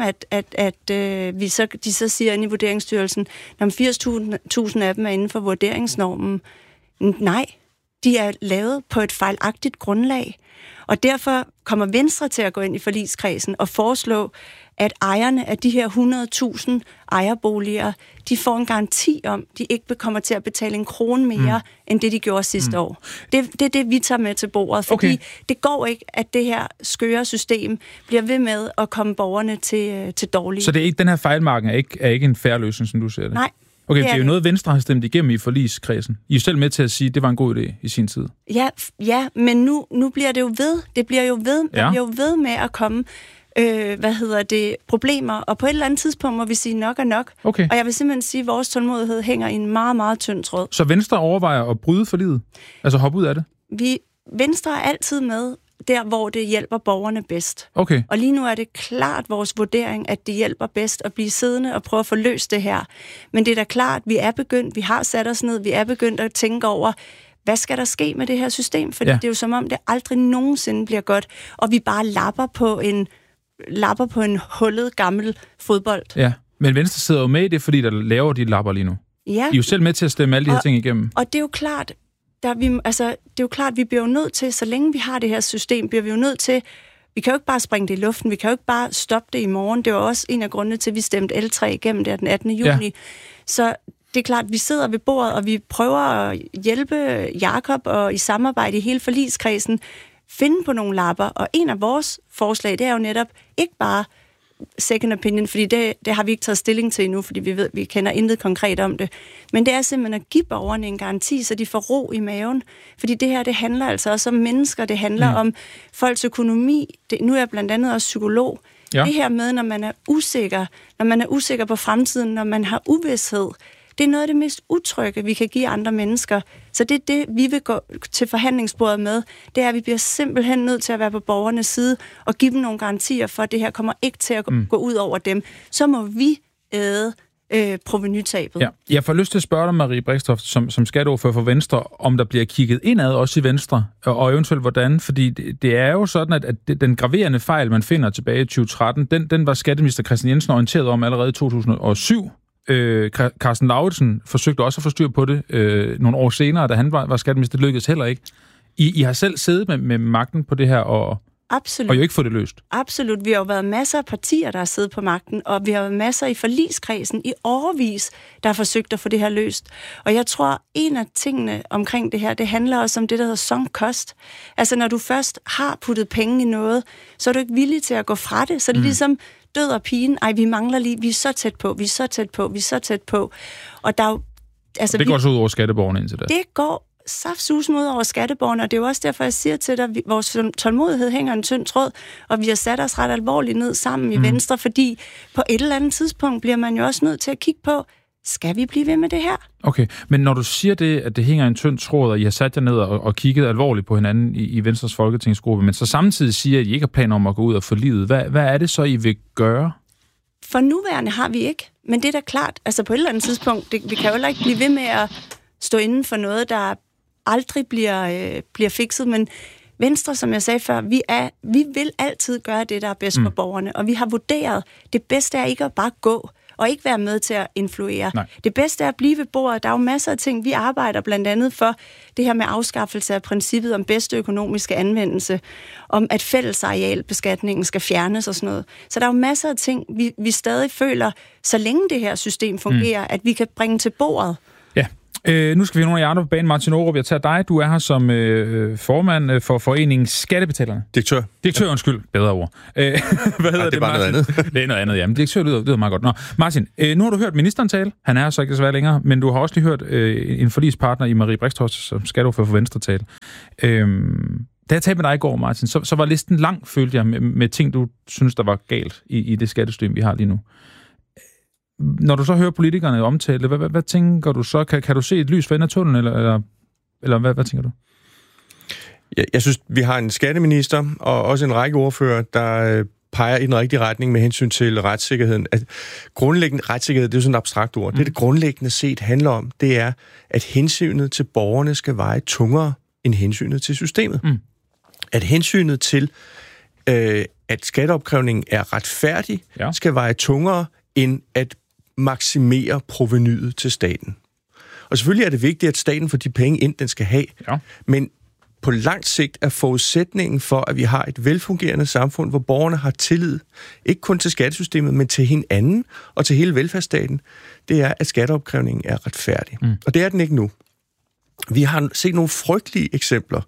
de så siger inde i Vurderingsstyrelsen, at 80.000 af dem er inden for vurderingsnormen. Nej, de er lavet på et fejlagtigt grundlag. Og derfor kommer Venstre til at gå ind i forligskredsen og foreslå, at ejerne af de her 100.000 ejerboliger, de får en garanti om, de ikke kommer til at betale en krone mere, end det de gjorde sidste år. Det er det, vi tager med til bordet, fordi det går ikke, at det her skøre system bliver ved med at komme borgerne til dårlige. Så det er ikke, den her fejlmarken er ikke en fair løsning, som du ser det? Nej. Okay, det er jo noget, Venstre har stemt igennem i forligskredsen. I er jo selv med til at sige, at det var en god idé i sin tid. Ja, men nu bliver det jo ved. Det bliver jo ved. Der bliver jo ved med at komme problemer, og på et eller andet tidspunkt må vi sige nok er nok. Okay. Og jeg vil simpelthen sige, at vores tålmodighed hænger i en meget, meget tynd tråd. Så Venstre overvejer at bryde forliget? Altså hoppe ud af det? Venstre er altid med der, hvor det hjælper borgerne bedst. Okay. Og lige nu er det klart vores vurdering, at det hjælper bedst at blive siddende og prøve at få løst det her. Men det er da klart, vi har sat os ned, vi er begyndt at tænke over, hvad skal der ske med det her system? Fordi det er jo som om, det aldrig nogensinde bliver godt, og vi bare lapper på en hullet gammel fodbold. Ja, men Venstre sidder jo med i det, fordi der laver de lapper lige nu. Ja. I er jo selv med til at stemme alle de her ting igennem. Og det er jo klart, vi bliver jo nødt til, så længe vi har det her system, bliver vi jo nødt til, vi kan jo ikke bare springe det i luften, vi kan jo ikke bare stoppe det i morgen. Det var også en af grundene til, at vi stemte L3 igennem der den 18. juni. Ja. Så det er klart, at vi sidder ved bordet, og vi prøver at hjælpe Jakob og i samarbejde i hele forligskredsen finde på nogle lapper. Og en af vores forslag, det er jo netop ikke bare second opinion, fordi det har vi ikke taget stilling til endnu, fordi vi kender intet konkret om det. Men det er simpelthen at give borgerne en garanti, så de får ro i maven. Fordi det her, det handler altså også om mennesker, det handler om folks økonomi. Nu er jeg blandt andet også psykolog. Ja. Det her med, når man er usikker på fremtiden, når man har uvished, det er noget af det mest utrygge, vi kan give andre mennesker. Så det er det, vi vil gå til forhandlingsbordet med. Det er, at vi bliver simpelthen nødt til at være på borgernes side og give dem nogle garantier for, at det her kommer ikke til at gå ud over dem. Så må vi æde provenytabet. Ja. Jeg får lyst til at spørge dig, Marie Brixtofte, som skatteordfører for Venstre, om der bliver kigget indad også i Venstre, og eventuelt hvordan, fordi det er jo sådan, at den graverende fejl, man finder tilbage i 2013, den var skatteminister Christian Jensen orienteret om allerede i 2007. Carsten Lauritsen forsøgte også at få styr på det nogle år senere, da han var skatteminister. Det lykkedes heller ikke. I har selv siddet med magten på det her, og jo ikke fået det løst. Absolut. Vi har jo været masser af partier, der har siddet på magten, og vi har været masser i forligskredsen i årevis, der har forsøgt at få det her løst. Og jeg tror, en af tingene omkring det her, det handler også om det, der hedder sunk cost. Altså, når du først har puttet penge i noget, så er du ikke villig til at gå fra det. Så det er ligesom død og pigen. Ej, vi mangler lige, vi er så tæt på. Og der er jo, altså, det går så ud over skatteborgerne indtil da. Det går saftsusen ud over skatteborgerne, og det er jo også derfor, jeg siger til dig, at vores tålmodighed hænger en tynd tråd, og vi har sat os ret alvorligt ned sammen i Venstre, fordi på et eller andet tidspunkt bliver man jo også nødt til at kigge på, skal vi blive ved med det her? Okay, men når du siger det, at det hænger en tynd tråd, og I har sat jer ned og kigget alvorligt på hinanden i Venstres folketingsgruppe, men så samtidig siger, at I ikke har planer om at gå ud og få livet, hvad er det så, I vil gøre? For nuværende har vi ikke, men det er da klart, altså på et eller andet tidspunkt, vi kan jo heller ikke blive ved med at stå inden for noget, der aldrig bliver fikset, men Venstre, som jeg sagde før, vi vil altid gøre det, der er bedst for borgerne, og vi har vurderet, det bedste er ikke at bare gå, og ikke være med til at influere. Nej. Det bedste er at blive ved bordet. Der er jo masser af ting, vi arbejder blandt andet for det her med afskaffelse af princippet om bedste økonomiske anvendelse, om at fællesarealbeskatningen skal fjernes og sådan noget. Så der er jo masser af ting, vi stadig føler, så længe det her system fungerer, at vi kan bringe til bordet. Nu skal vi have nogle af jer andre på banen. Martin Aarup, jeg tager dig. Du er her som formand for foreningen Skattebetalerne. Direktør, undskyld. Bedre ord. Hvad hedder det, er bare Martin? noget andet. Det er noget andet, ja. Men direktør lyder meget godt. Nå, Martin, nu har du hørt ministeren tale. Han er så ikke desværre længere, men du har også lige hørt en forligspartner i Marie Brixtoft, som skatteordfører for Venstre tale. Da jeg talte med dig i går, Martin, så var listen lang, følte jeg, med ting, du synes, der var galt i det skattesystem, vi har lige nu. Når du så hører politikerne omtale, hvad tænker du så? Kan du se et lys for enden af tunnelen, eller hvad tænker du? Jeg synes, vi har en skatteminister og også en række ordfører, der peger i den rigtige retning med hensyn til retssikkerheden. At grundlæggende retssikkerhed, det er jo sådan et abstrakt ord. Det grundlæggende set handler om, det er, at hensynet til borgerne skal veje tungere end hensynet til systemet. At hensynet til, at skatteopkrævningen er retfærdig, skal veje tungere end at maksimere provenyet til staten. Og selvfølgelig er det vigtigt, at staten får de penge ind, den skal have. Ja. Men på lang sigt er forudsætningen for, at vi har et velfungerende samfund, hvor borgerne har tillid, ikke kun til skattesystemet, men til hinanden og til hele velfærdsstaten, det er, at skatteopkrævningen er retfærdig. Og det er den ikke nu. Vi har set nogle frygtelige eksempler.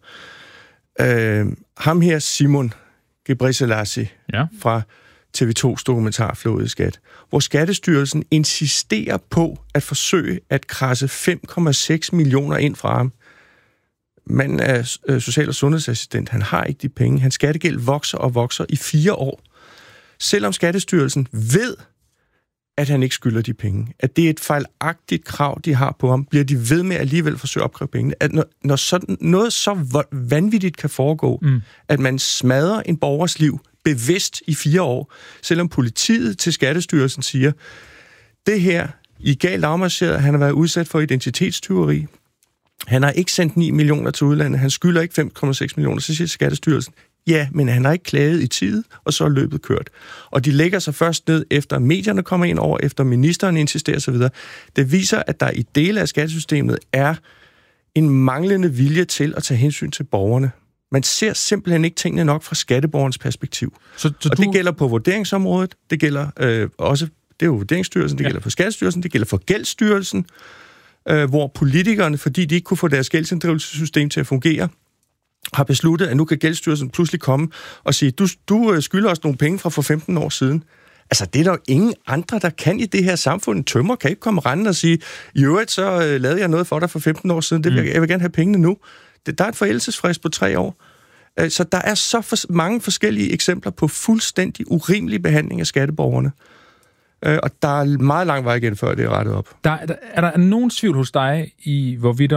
Ham her, Simon Gebrselassie fra TV2's dokumentarflådeskat, hvor Skattestyrelsen insisterer på at forsøge at krasse 5,6 millioner ind fra ham. Manden er social- og sundhedsassistent. Han har ikke de penge. Hans skattegæld vokser og vokser i 4 år. Selvom Skattestyrelsen ved, at han ikke skylder de penge, at det er et fejlagtigt krav, de har på ham, bliver de ved med alligevel forsøge at opkræve pengene. At når sådan noget så vanvittigt kan foregå, at man smadrer en borgers liv bevidst i 4 år, selvom politiet til Skattestyrelsen siger, det her, I galt afmarcheret, han har været udsat for identitetstyveri, han har ikke sendt 9 millioner til udlandet, han skylder ikke 5,6 millioner, så siger Skattestyrelsen, ja, men han har ikke klaget i tide, og så er løbet kørt. Og de lægger sig først ned, efter medierne kommer ind over, efter ministeren insisterer osv. Det viser, at der i dele af skattesystemet er en manglende vilje til at tage hensyn til borgerne. Man ser simpelthen ikke tingene nok fra skatteborgerens perspektiv. Og det gælder på vurderingsområdet, det gælder også, det er jo Vurderingsstyrelsen, det gælder for Skattestyrelsen, det gælder for Gældsstyrelsen, hvor politikerne, fordi de ikke kunne få deres gældsinddrivelsessystem til at fungere, har besluttet, at nu kan Gældsstyrelsen pludselig komme og sige, du skylder os nogle penge fra for 15 år siden. Altså, det er der jo ingen andre, der kan i det her samfund. En tømrer kan ikke komme rendende og sige, i øvrigt, så lavede jeg noget for dig for 15 år siden, jeg vil gerne have pengene nu. Der er et forældelsesfrist på 3 år. Så der er så mange forskellige eksempler på fuldstændig urimelig behandling af skatteborgerne. Og der er meget lang vej igen, før det er rettet op. Er der nogen tvivl hos dig i, hvorvidt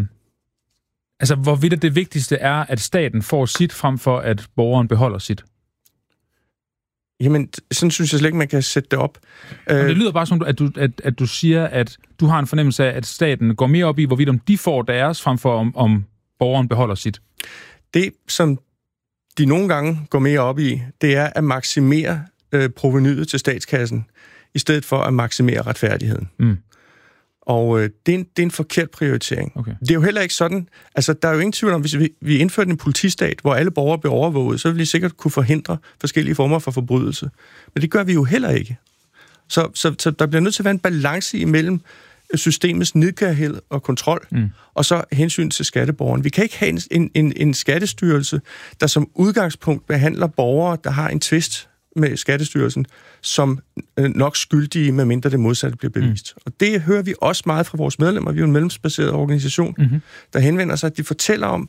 det vigtigste er, at staten får sit, frem for at borgeren beholder sit? Jamen, sådan synes jeg slet ikke, man kan sætte det op. Det lyder bare som, at du siger, at du har en fornemmelse af, at staten går mere op i, hvorvidt om de får deres, frem for om borgeren beholder sit. Det, som de nogle gange går mere op i, det er at maksimere provenyet til statskassen, i stedet for at maksimere retfærdigheden. Og det er en forkert prioritering. Okay. Det er jo heller ikke sådan, altså der er jo ingen tvivl om, hvis vi indførte en politistat, hvor alle borgere bliver overvåget, så ville vi sikkert kunne forhindre forskellige former for forbrydelse. Men det gør vi jo heller ikke. Så der bliver nødt til at være en balance imellem systemets nidkærhed og kontrol, og så hensyn til skatteborgeren. Vi kan ikke have en skattestyrelse, der som udgangspunkt behandler borgere, der har en tvist med Skattestyrelsen, som nok skyldige, medmindre det modsatte bliver bevist. Og det hører vi også meget fra vores medlemmer. Vi er jo en medlemsbaseret organisation, der henvender sig, at de fortæller om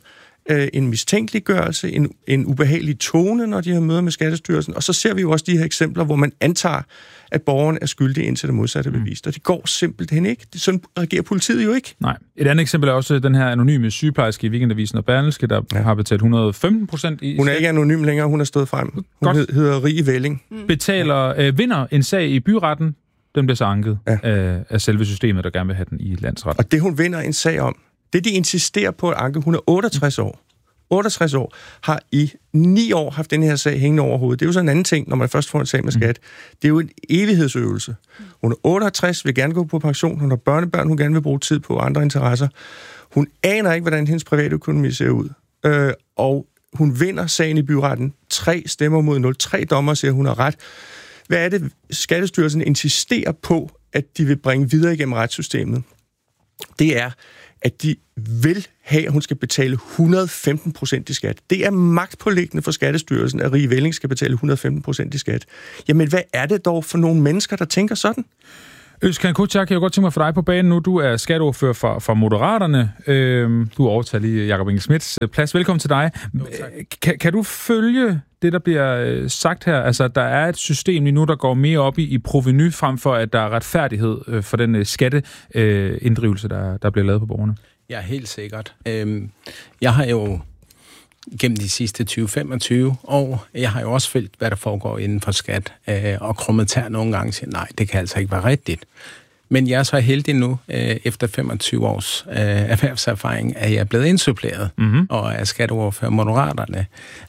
en mistænkeliggørelse, en ubehagelig tone, når de har møder med Skattestyrelsen, og så ser vi jo også de her eksempler, hvor man antager, at borgeren er skyldig indtil det modsatte bevist, og det går simpelthen ikke. Sådan reagerer politiet jo ikke. Nej. Et andet eksempel er også den her anonyme sygeplejerske i Weekendavisen og Berlingske, der har betalt 115% i... Hun er ikke anonym længere, hun er stået frem. Hun hedder Rie Velling. Vinder en sag i byretten, den bliver så anket af selve systemet, der gerne vil have den i landsretten. Og det, hun vinder en sag om, det de insisterer på at anke, hun er 68 år. 68 år, har i 9 år haft den her sag hængende over hovedet. Det er jo så en anden ting, når man først får en sag med skat. Det er jo en evighedsøvelse. Hun er 68, vil gerne gå på pension, hun har børnebørn, hun gerne vil bruge tid på andre interesser. Hun aner ikke, hvordan hendes private økonomi ser ud. Og hun vinder sagen i byretten. 3 stemmer mod 0. 3 dommer siger, hun har ret. Hvad er det, Skattestyrelsen insisterer på, at de vil bringe videre igennem retssystemet? Det er, at de vil have, at hun skal betale 115% i skat. Det er magtpåliggende for Skattestyrelsen, at Rie Velling skal betale 115% i skat. Jamen, hvad er det dog for nogle mennesker, der tænker sådan? Özkan Kucak, jeg vil godt tænke mig for dig på banen nu. Du er skatteordfører for Moderaterne. Du overtager lige Jakob Engel-Schmidts plads. Velkommen til dig. Kan du følge det, der bliver sagt her? Altså, der er et system lige nu, der går mere op i provenu, frem for at der er retfærdighed for den skatteinddrivelse, der bliver lavet på borgerne. Ja, helt sikkert. Jeg har jo gennem de sidste 20-25 år, jeg har jo også følt, hvad der foregår inden for skat, og krummet tær nogle gange siger, nej, det kan altså ikke være rigtigt. Men jeg er så heldig nu, efter 25 års erhvervserfaring, at jeg er blevet indsuppleret, og er skatteordfører Moderaterne.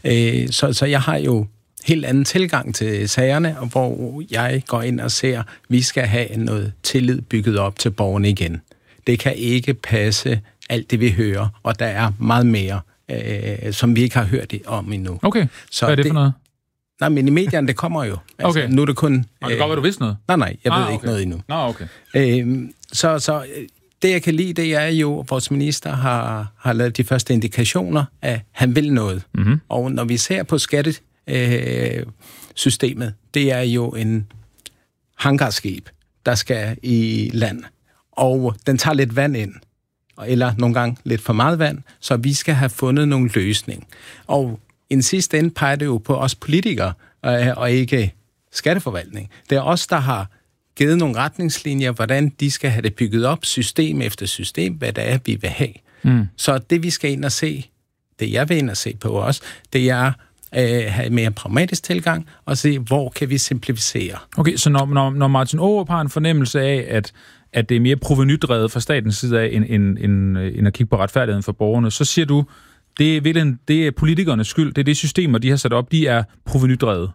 Så jeg har jo helt anden tilgang til sagerne, hvor jeg går ind og ser, at vi skal have noget tillid bygget op til borgerne igen. Det kan ikke passe alt det, vi hører, og der er meget mere, som vi ikke har hørt om endnu. Okay, så hvad er det for noget? Nej, men i medierne, det kommer jo. Altså, okay. Nu er det kun... det kan godt være, du vidste noget? Nej, jeg ved ikke noget endnu. Okay. Så det, jeg kan lide, det er jo, at vores minister har lavet de første indikationer, at han vil noget. Og når vi ser på skattesystemet, det er jo en hangarskib, der skal i land. Og den tager lidt vand ind, eller nogle gange lidt for meget vand, så vi skal have fundet nogle løsning. Og i den sidste ende peger det jo på os politikere, og ikke skatteforvaltning. Det er os, der har givet nogle retningslinjer, hvordan de skal have det bygget op, system efter system, hvad det er, vi vil have. Så det, vi skal ind og se, det jeg vil ind og se på os, det er have en mere pragmatisk tilgang, og se, hvor kan vi simplificere. Okay, så når Martin Aarup har en fornemmelse af, at det er mere provenydrevet fra statens side af, end at kigge på retfærdigheden for borgerne, så siger du, det er politikernes skyld, det er det systemer, de har sat op, de er provenydrevet.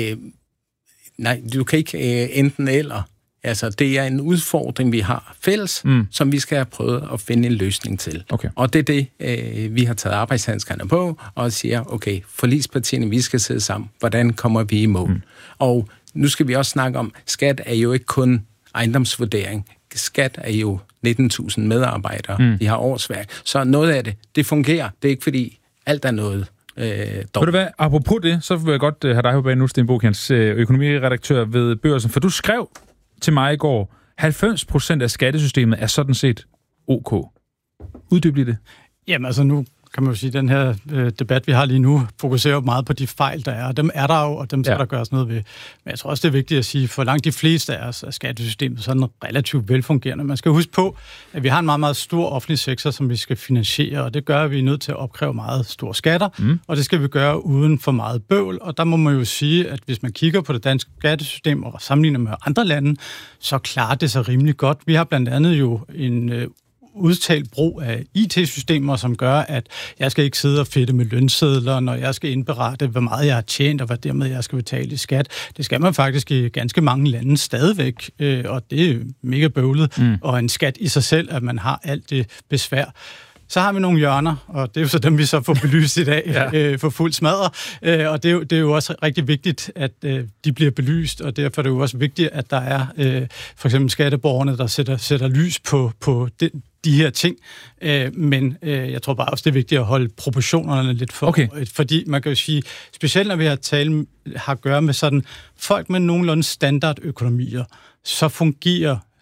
Nej, du kan ikke enten eller. Altså, det er en udfordring, vi har fælles, som vi skal have prøvet at finde en løsning til. Okay. Og det er det, vi har taget arbejdshandskerne på, og siger, okay, forligspartierne, vi skal sidde sammen. Hvordan kommer vi i mål? Og nu skal vi også snakke om, skat er jo ikke kun ejendomsvurdering. Skat er jo 19.000 medarbejdere, de har årsværk. Så noget af det fungerer. Det er ikke fordi, alt er noget Ved du hvad, apropos det, så vil jeg godt have dig på banen nu, Sten Boghans, økonomiredaktør ved Børsen, for du skrev til mig i går, 90% af skattesystemet er sådan set OK. Uddyb lige det. Jamen altså nu kan man jo sige, at den her debat, vi har lige nu, fokuserer meget på de fejl, der er. Dem er der jo, og dem skal der gøres noget ved. Men jeg tror også, det er vigtigt at sige, for langt de fleste af os er skattesystemet sådan relativt velfungerende. Man skal huske på, at vi har en meget, meget stor offentlig sektor, som vi skal finansiere, og det gør, at vi er nødt til at opkræve meget store skatter, og det skal vi gøre uden for meget bøvl. Og der må man jo sige, at hvis man kigger på det danske skattesystem og sammenligner med andre lande, så klarer det sig rimelig godt. Vi har blandt andet jo en udtalt brug af IT-systemer, som gør, at jeg skal ikke sidde og fedte med lønsedler, når jeg skal indberette, hvor meget jeg har tjent, og hvad dermed jeg skal betale i skat. Det skal man faktisk i ganske mange lande stadigvæk, og det er mega bøvlet, og en skat i sig selv, at man har alt det besvær. Så har vi nogle hjørner, og det er jo så dem, vi så får belyst i dag for fuld smadre. Og det er jo også rigtig vigtigt, at de bliver belyst, og derfor er det jo også vigtigt, at der er for eksempel skatteborgerne, der sætter lys på de her ting. Men jeg tror bare også, det er vigtigt at holde proportionerne lidt for. Fordi man kan jo sige, specielt når vi har at gøre med sådan folk med nogenlunde standardøkonomier, så fungerer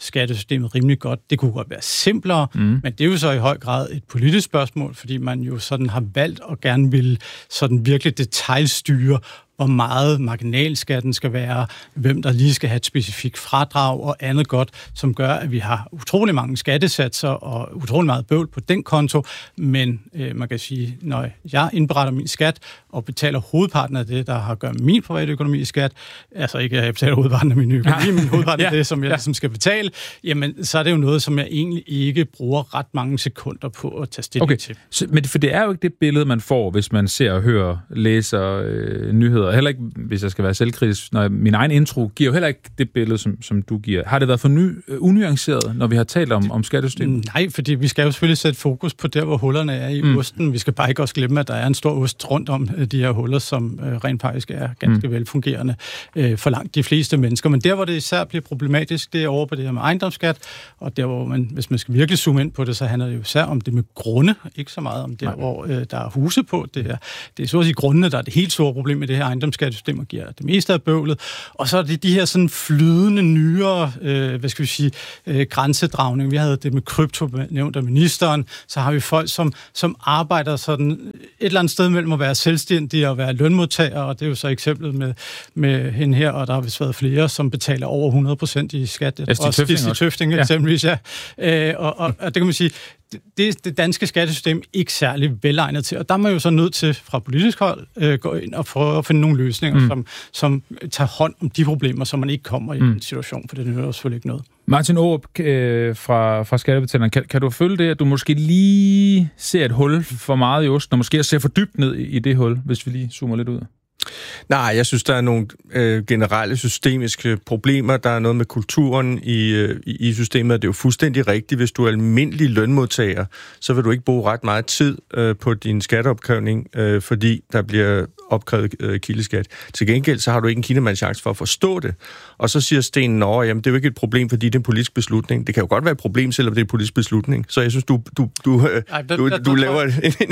skattesystemet rimelig godt. Det kunne godt være simplere, men det er jo så i høj grad et politisk spørgsmål, fordi man jo sådan har valgt at gerne vil sådan virkelig detailstyre, hvor meget marginalskatten skal være, hvem der lige skal have et specifikt fradrag og andet godt, som gør, at vi har utrolig mange skattesatser og utrolig meget bøvl på den konto, men man kan sige, når jeg indberetter min skat og betaler hovedparten af det, der har at gøre med min private økonomi i skat, altså ikke at jeg betaler hovedparten af min økonomi, men hovedparten af det, som jeg ligesom skal betale, jamen så er det jo noget, som jeg egentlig ikke bruger ret mange sekunder på at tage stilling til. Men for det er jo ikke det billede, man får, hvis man ser og hører, læser nyheder. Heller ikke, hvis jeg skal være selvkritisk, når min egen intro giver jo heller ikke det billede, som du giver. Har det været for unuanceret, når vi har talt om skattesystemet? Nej, fordi vi skal jo selvfølgelig sætte fokus på der, hvor hullerne er i osten. Vi skal bare ikke også glemme, at der er en stor ost rundt om de her huller, som rent faktisk er ganske velfungerende for langt de fleste mennesker. Men der, hvor det især bliver problematisk, det er over på det her med ejendomsskat, og der, hvor man, hvis man skal virkelig zoome ind på det, så handler det jo især om det med grunde, ikke så meget om der, hvor der er huse på. Det er så at sige grundene, der er det helt store problem med det her ejendomsskattesystem, og giver det meste af bøvlet. Og så er det de her sådan flydende, nyere, grænsedragning. Vi havde det med krypto nævnt af ministeren. Så har vi folk, som arbejder sådan et eller andet sted mellem at være selvstændige og være lønmodtagere, og det er jo så eksemplet med hende her, og der har vist været flere, som betaler over 100% i skat. Stig Tøfting eksempelvis, ja. Og det kan man sige, det danske skattesystem ikke særlig velegnet til, og der er man jo så nødt til fra politisk hold gå ind og prøve at finde nogle løsninger, som tager hånd om de problemer, så man ikke kommer i en situation, for det nytter selvfølgelig ikke noget. Martin Aarup fra Skattebetaleren, kan du følge det, at du måske lige ser et hul for meget i osten, og måske ser for dybt ned i det hul, hvis vi lige zoomer lidt ud? Nej, jeg synes, der er nogle generelle systemiske problemer. Der er noget med kulturen i systemet. Det er jo fuldstændig rigtigt. Hvis du er almindelig lønmodtager, så vil du ikke bruge ret meget tid på din skatteopkrævning, fordi der bliver opkrævet kildeskat. Til gengæld, så har du ikke en kindemands chance for at forstå det. Og så siger Sten, jamen det er jo ikke et problem, fordi det er en politisk beslutning. Det kan jo godt være et problem, selvom det er en politisk beslutning. Så jeg synes, du laver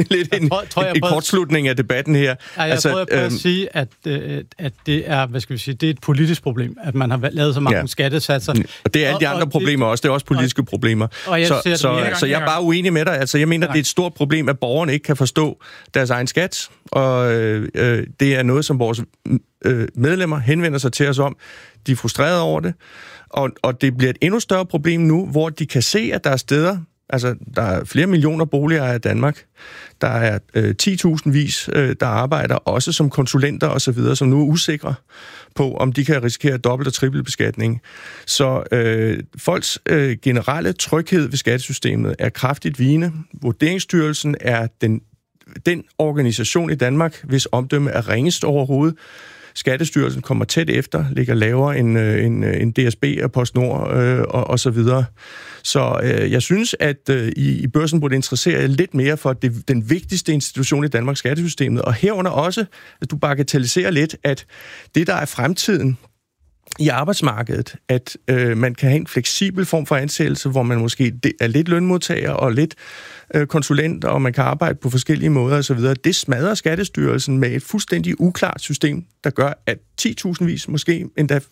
en kortslutning af debatten her. Jeg prøver at sige, at det er, det er et politisk problem, at man har lavet så mange skattesatser. Og det er alle de andre problemer også. Det er også politiske problemer. Så jeg er bare uenig med dig. Altså, jeg mener, det er et stort problem, at borgerne ikke kan forstå deres egen skat, og det er noget, som vores medlemmer henvender sig til os om. De er frustrerede over det, og det bliver et endnu større problem nu, hvor de kan se, at der er steder, altså der er flere millioner boligejere i Danmark, der er 10.000 vis, der arbejder også som konsulenter osv., som nu er usikre på, om de kan risikere dobbelt- og trippelbeskatning. Så folks generelle tryghed ved skattesystemet er kraftigt vigende. Vurderingsstyrelsen er den organisation i Danmark, hvis omdømme er ringest overhovedet. Skattestyrelsen kommer tæt efter, ligger lavere end DSB og PostNord og så videre. Så jeg synes, at i børsen burde interessere lidt mere for den vigtigste institution i Danmarks skattesystemet, og herunder også, at du bagatelliserer lidt, at det, der er fremtiden i arbejdsmarkedet, at man kan have en fleksibel form for ansættelse, hvor man måske er lidt lønmodtager og lidt konsulent, og man kan arbejde på forskellige måder osv. Det smadrer Skattestyrelsen med et fuldstændig uklart system, der gør, at 10.000 vis, måske endda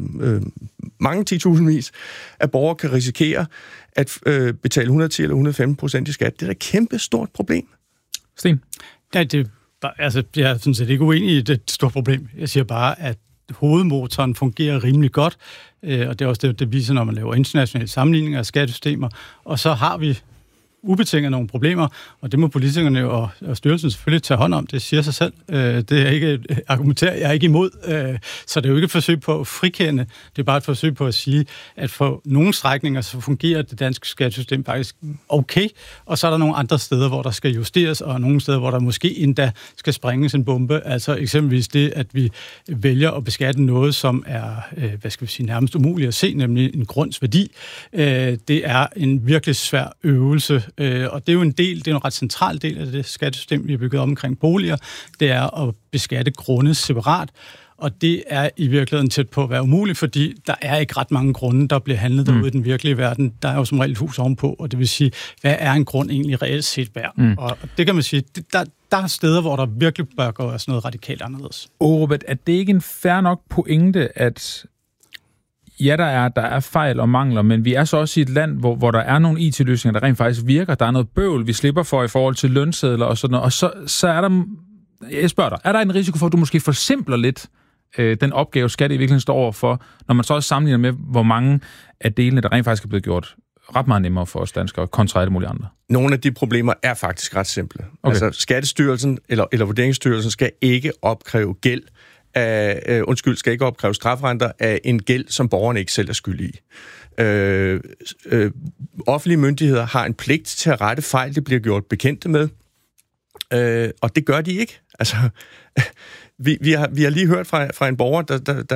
mange 10.000 vis af borgere kan risikere at betale 110 eller 115% i skat. Det er et kæmpe stort problem. Sten? Ja, jeg er sådan set ikke uenig i det stort problem. Jeg siger bare, at hovedmotoren fungerer rimelig godt, og det er også det viser, når man laver internationale sammenligninger af skattesystemer, og så har vi ubetinget nogle problemer, og det må politikerne og styrelsen selvfølgelig tage hånd om. Det siger sig selv. Det er ikke argumenteret, jeg er ikke imod. Så det er jo ikke et forsøg på at frikende. Det er bare et forsøg på at sige, at for nogle strækninger, så fungerer det danske skattesystem faktisk okay, og så er der nogle andre steder, hvor der skal justeres, og nogle steder, hvor der måske endda skal sprænges en bombe. Altså eksempelvis det, at vi vælger at beskatte noget, som er, nærmest umuligt at se, nemlig en grundsværdi. Det er en virkelig svær øvelse, og det er jo det er en ret central del af det skattesystem, vi har bygget omkring boliger, det er at beskatte grunde separat, og det er i virkeligheden tæt på at være umuligt, fordi der er ikke ret mange grunde, der bliver handlet derude i den virkelige verden. Der er jo som regel et hus ovenpå, og det vil sige, hvad er en grund egentlig reelt set værd? Og det kan man sige, der er steder, hvor der virkelig bør gå sådan noget radikalt anderledes. Aarup, er det ikke en fair nok pointe, at ja, der er fejl og mangler, men vi er så også i et land, hvor der er nogle IT-løsninger, der rent faktisk virker. Der er noget bøvl, vi slipper for i forhold til lønsedler og sådan noget. Og så er der, jeg spørger dig, er der en risiko for, at du måske forsimpler lidt den opgave, skat i virkeligheden står overfor, når man så også sammenligner med, hvor mange af delene, der rent faktisk er blevet gjort ret meget nemmere for os danskere, kontra alle mulige andre? Nogle af de problemer er faktisk ret simple. Okay. Altså, Skattestyrelsen eller Vurderingsstyrelsen skal ikke opkræve gæld skal ikke opkræve strafrenter af en gæld, som borgerne ikke selv er skyld i. Offentlige myndigheder har en pligt til at rette fejl, det bliver gjort bekendte med, og det gør de ikke. Altså, vi har lige hørt fra en borger,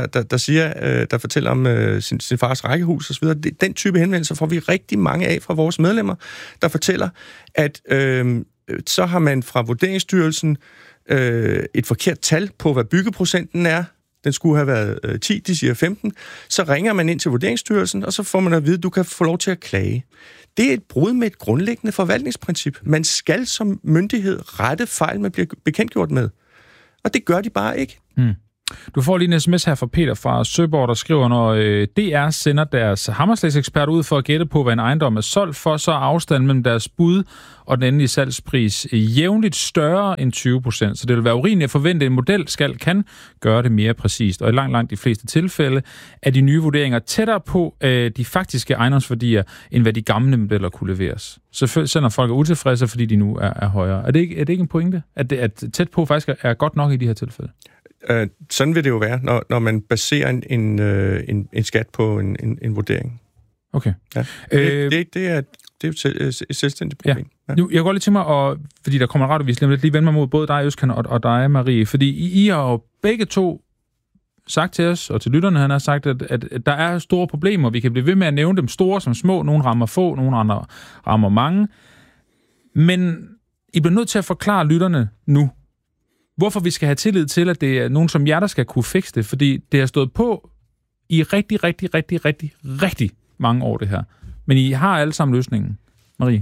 der fortæller om sin fars rækkehus osv. Den type henvendelser får vi rigtig mange af fra vores medlemmer, der fortæller, at så har man fra Vurderingsstyrelsen et forkert tal på, hvad byggeprocenten er. Den skulle have været 10, de siger 15. Så ringer man ind til Vurderingsstyrelsen, og så får man at vide, at du kan få lov til at klage. Det er et brud med et grundlæggende forvaltningsprincip. Man skal som myndighed rette fejl, man bliver bekendtgjort med. Og det gør de bare ikke. Du får lige en sms her fra Peter fra Søborg, der skriver, når DR sender deres hammerslagsekspert ud for at gætte på, hvad en ejendom er solgt for, så er afstanden mellem deres bud og den endelige salgspris jævnligt større end 20%. Så det vil være urimeligt at forvente, at en model kan gøre det mere præcist. Og i langt de fleste tilfælde er de nye vurderinger tættere på de faktiske ejendomsværdier, end hvad de gamle modeller kunne leveres. Selvfølgelig sender folk utilfredse, fordi de nu er højere. Er det ikke en pointe, at tæt på faktisk er godt nok i de her tilfælde? Sådan vil det jo være, når man baserer en skat på en vurdering. Okay. Ja. Det er et selvstændigt problem. Ja. Nu, jeg går lige til mig, fordi der kommer en radiovis lige vende mig mod både dig, Øskan, og dig, Marie, fordi I har jo begge to sagt til os, og til lytterne, han har sagt, at der er store problemer. Vi kan blive ved med at nævne dem store som små. Nogle rammer få, nogle andre rammer mange. Men I bliver nødt til at forklare lytterne nu, hvorfor vi skal have tillid til, at det er nogen som jer, der skal kunne fikse det, fordi det har stået på i rigtig mange år, det her. Men I har alle sammen løsningen. Marie,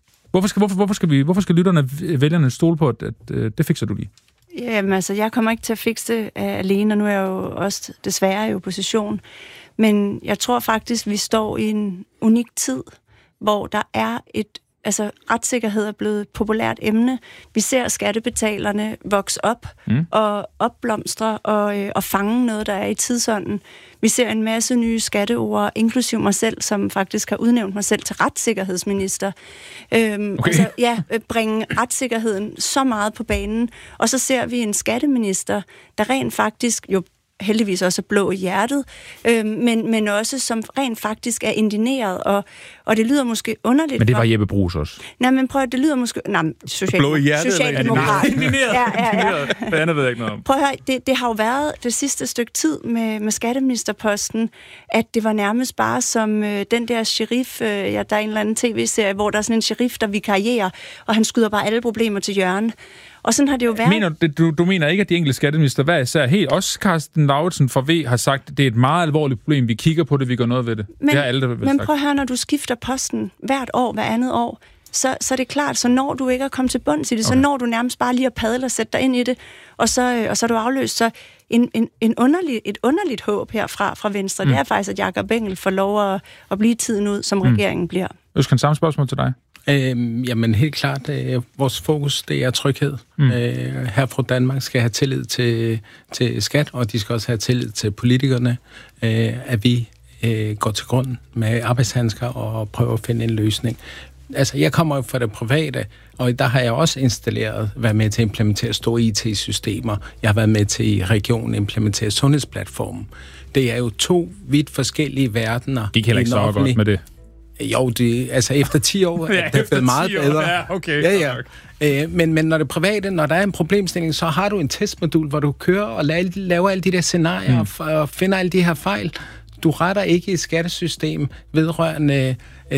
hvorfor skal lytterne, vælgerne stole på, at det fikser du lige? Jamen altså, jeg kommer ikke til at fikse det alene, og nu er jeg jo også desværre i opposition. Men jeg tror faktisk, vi står i en unik tid, hvor der er retssikkerhed er blevet et populært emne. Vi ser skattebetalerne vokse op og opblomstre og fange noget, der er i tidsånden. Vi ser en masse nye skatteord, inklusiv mig selv, som faktisk har udnævnt mig selv til retssikkerhedsminister. Bringe retssikkerheden så meget på banen. Og så ser vi en skatteminister, der rent faktisk jo heldigvis også er blå i hjertet, men også som rent faktisk er indigneret, og det lyder måske underligt. Men det var Jeppe Bruus også. Nej, men prøv at det lyder måske... Blå i hjertet? Socialdemokrat. Indigneret. Hvad andet ved jeg ikke noget om. Prøv at høre, det har jo været det sidste stykke tid med skatteministerposten, at det var nærmest bare som den der sheriff, der er en eller anden tv-serie, hvor der er sådan en sheriff, der vikarierer, og han skyder bare alle problemer til hjørne. Og sådan har det jo været. Du mener ikke, at de enkelte skatteminister hver især, helt også Carsten Lauritsen fra V har sagt, at det er et meget alvorligt problem, vi kigger på det, vi gør noget ved det. Men prøv at høre, når du skifter posten hvert år, hver andet år, så er det klart, så når du ikke er kommet til bunds i det, så når du nærmest bare lige at padle og sætte dig ind i det, og så er du afløst. Så et underligt håb herfra fra Venstre, det er faktisk, at Jakob Engel får lov at blive tiden ud, som regeringen bliver. Øskan, samme spørgsmål til dig. Jamen helt klart, vores fokus, det er tryghed. Her fra Danmark skal have tillid til skat, og de skal også have tillid til politikerne, at vi går til grund med arbejdshandsker og prøver at finde en løsning. Altså, jeg kommer jo fra det private, og der har jeg også været med til at implementere store IT-systemer. Jeg har været med til i regionen at implementere sundhedsplatformen. Det er jo to vidt forskellige verdener. De kan ikke så godt med det. Jo, efter 10 år er det blevet meget bedre. Ja, okay. Ja. Men når det private, når der er en problemstilling, så har du en testmodul, hvor du kører og laver alle de der scenarier og finder alle de her fejl. Du retter ikke et skattesystem vedrørende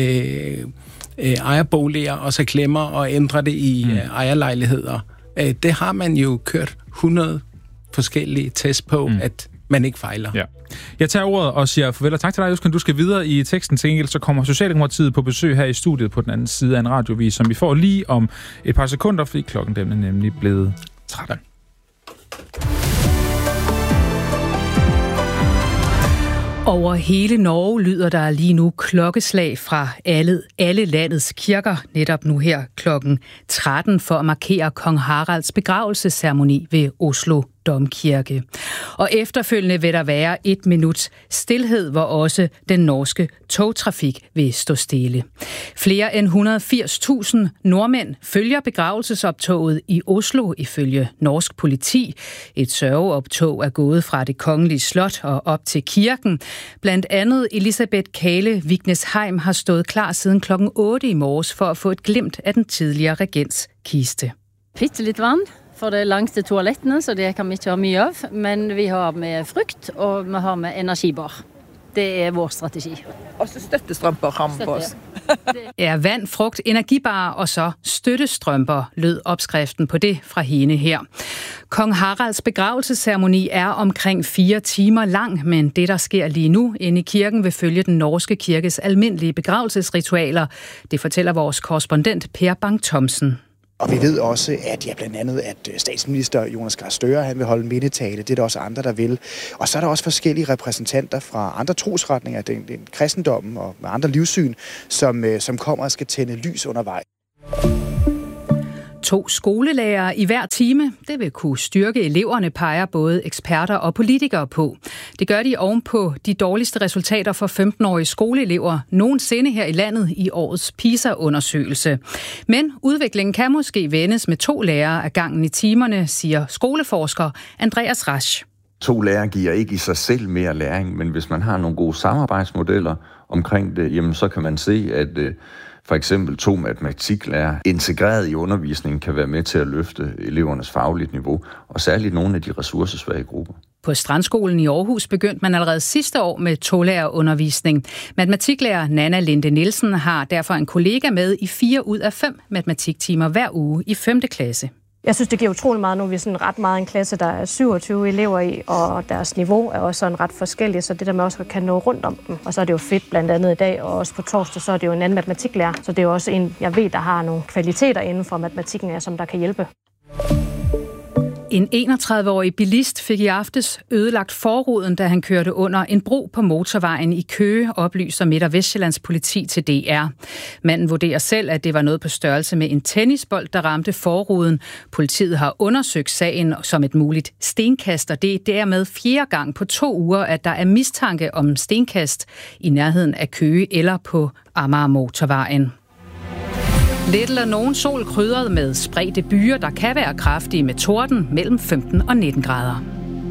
ejerboliger, og så glemmer og ændrer det i ejerlejligheder. Det har man jo kørt 100 forskellige tests på, at man ikke fejler. Ja. Jeg tager ordet og siger farvel og tak til dig, Øskan. Du skal videre i teksten. Til enkelt så kommer Socialdemokratiet på besøg her i studiet på den anden side af en radiovis, som vi får lige om et par sekunder, fordi klokken den er nemlig blevet 13. Over hele Norge lyder der lige nu klokkeslag fra alle landets kirker, netop nu her klokken 13, for at markere kong Haralds begravelsesceremoni ved Oslo Domkirke. Og efterfølgende vil der være 1 minuts stilhed, hvor også den norske togtrafik vil stå stille. Flere end 180.000 nordmænd følger begravelsesoptoget i Oslo ifølge norsk politi. Et sørgeoptog er gået fra det kongelige slot og op til kirken. Blandt andet Elisabeth Kale Vignesheim har stået klar siden klokken 8 i morges for at få et glimt af den tidligere regents kiste. Bitte lidt vand. For det er langs til toalettene, så det kan vi ikke ha mye av. Men vi har med frukt, og vi har med energibar. Det er vores strategi. Og så støttestrømper har vi på os. Ja, vand, frugt, energibar og så støttestrømper lød opskriften på det fra hende her. Kong Haralds begravelsesceremoni er omkring 4 timer lang, men det, der sker lige nu inde i kirken, vil følge den norske kirkes almindelige begravelsesritualer. Det fortæller vores korrespondent Per Bang-Thomsen. Og vi ved også, at blandt andet, at statsminister Jonas Gahr Støre, han vil holde mindetale. Det er der også andre, der vil. Og så er der også forskellige repræsentanter fra andre trosretninger, den kristendommen og andre livssyn, som kommer og skal tænde lys undervejs. 2 skolelærere i hver time. Det vil kunne styrke eleverne, peger både eksperter og politikere på. Det gør de ovenpå de dårligste resultater for 15-årige skoleelever nogensinde her i landet i årets PISA-undersøgelse. Men udviklingen kan måske vendes med 2 lærere af gangen i timerne, siger skoleforsker Andreas Rasch. 2 lærere giver ikke i sig selv mere læring, men hvis man har nogle gode samarbejdsmodeller omkring det, jamen så kan man se, at for eksempel 2 matematiklærere integreret i undervisningen kan være med til at løfte elevernes fagligt niveau, og særligt nogle af de ressourcesvage grupper. På Strandskolen i Aarhus begyndte man allerede sidste år med 2-lærerundervisning. Matematiklærer Nanna Linde Nielsen har derfor en kollega med i 4 ud af 5 matematiktimer hver uge i 5. klasse. Jeg synes, det giver utrolig meget nu. Vi er sådan ret meget en klasse, der er 27 elever i, og deres niveau er også sådan ret forskelligt, så det der med også kan nå rundt om dem. Og så er det jo fedt blandt andet i dag, og også på torsdag, så er det jo en anden matematiklærer. Så det er jo også en, jeg ved, der har nogle kvaliteter inden for matematikken, som der kan hjælpe. En 31-årig bilist fik i aftes ødelagt forruden, da han kørte under en bro på motorvejen i Køge, oplyser Midt- og Vestjyllands politi til DR. Manden vurderer selv, at det var noget på størrelse med en tennisbold, der ramte forruden. Politiet har undersøgt sagen som et muligt stenkast, og det er dermed 4. gang på 2 uger, at der er mistanke om stenkast i nærheden af Køge eller på Amager motorvejen. Lidt eller nogen sol krydret med spredte byer, der kan være kraftige med torden mellem 15 og 19 grader.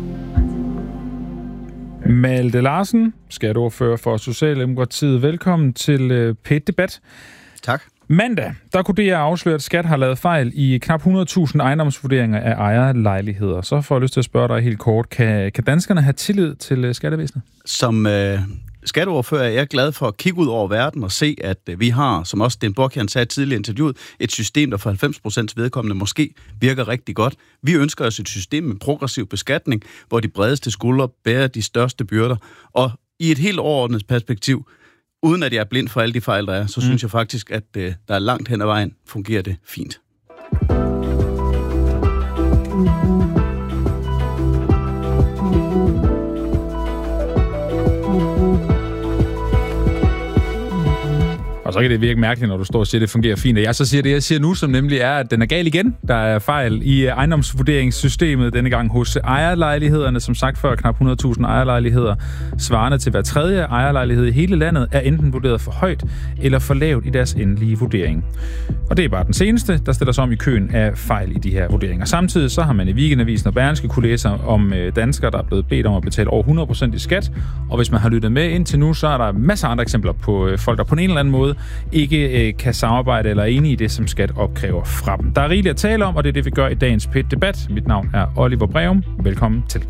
Malte Larsen, skatteordfører for Socialdemokratiet. Velkommen til P1-debat. Tak. Mandag, der kunne DR afsløre, at Skat har lavet fejl i knap 100.000 ejendomsvurderinger af ejerlejligheder. Så får jeg lyst til at spørge dig helt kort. Kan danskerne have tillid til skattevæsenet? Som skatteordfører er jeg glad for at kigge ud over verden og se, at vi har, som også Sten Borkjern sagde tidligere i interviewet, et system, der for 90% vedkommende måske virker rigtig godt. Vi ønsker os et system med progressiv beskatning, hvor de bredeste skuldre bærer de største byrder. Og i et helt overordnet perspektiv, uden at jeg er blind for alle de fejl, der er, så synes jeg faktisk, at der er langt hen ad vejen fungerer det fint. Og så kan det virke mærkeligt, når du står og siger, at det fungerer fint. Og jeg så siger det, jeg siger nu, som nemlig er, at den er gal igen. Der er fejl i ejendomsvurderingssystemet, denne gang hos ejerlejlighederne. Som sagt før, knap 100.000 ejerlejligheder, svarende til hver 3. ejerlejlighed i hele landet, er enten vurderet for højt eller for lavt i deres endelige vurdering. Og det er bare den seneste, der stiller sig om i køen af fejl i de her vurderinger. Samtidig så har man i Weekendavisen og Berlingske kunne læse om danskere, der er blevet bedt om at betale over 100% i skat. Og hvis man har lyttet med indtil nu, så er der masser af andre eksempler på folk, der på en eller anden måde ikke kan samarbejde eller er enige i det, som skat opkræver fra dem. Der er rigeligt at tale om, og det er det, vi gør i dagens P1-debat. Mit navn er Oliver Breum. Velkommen til.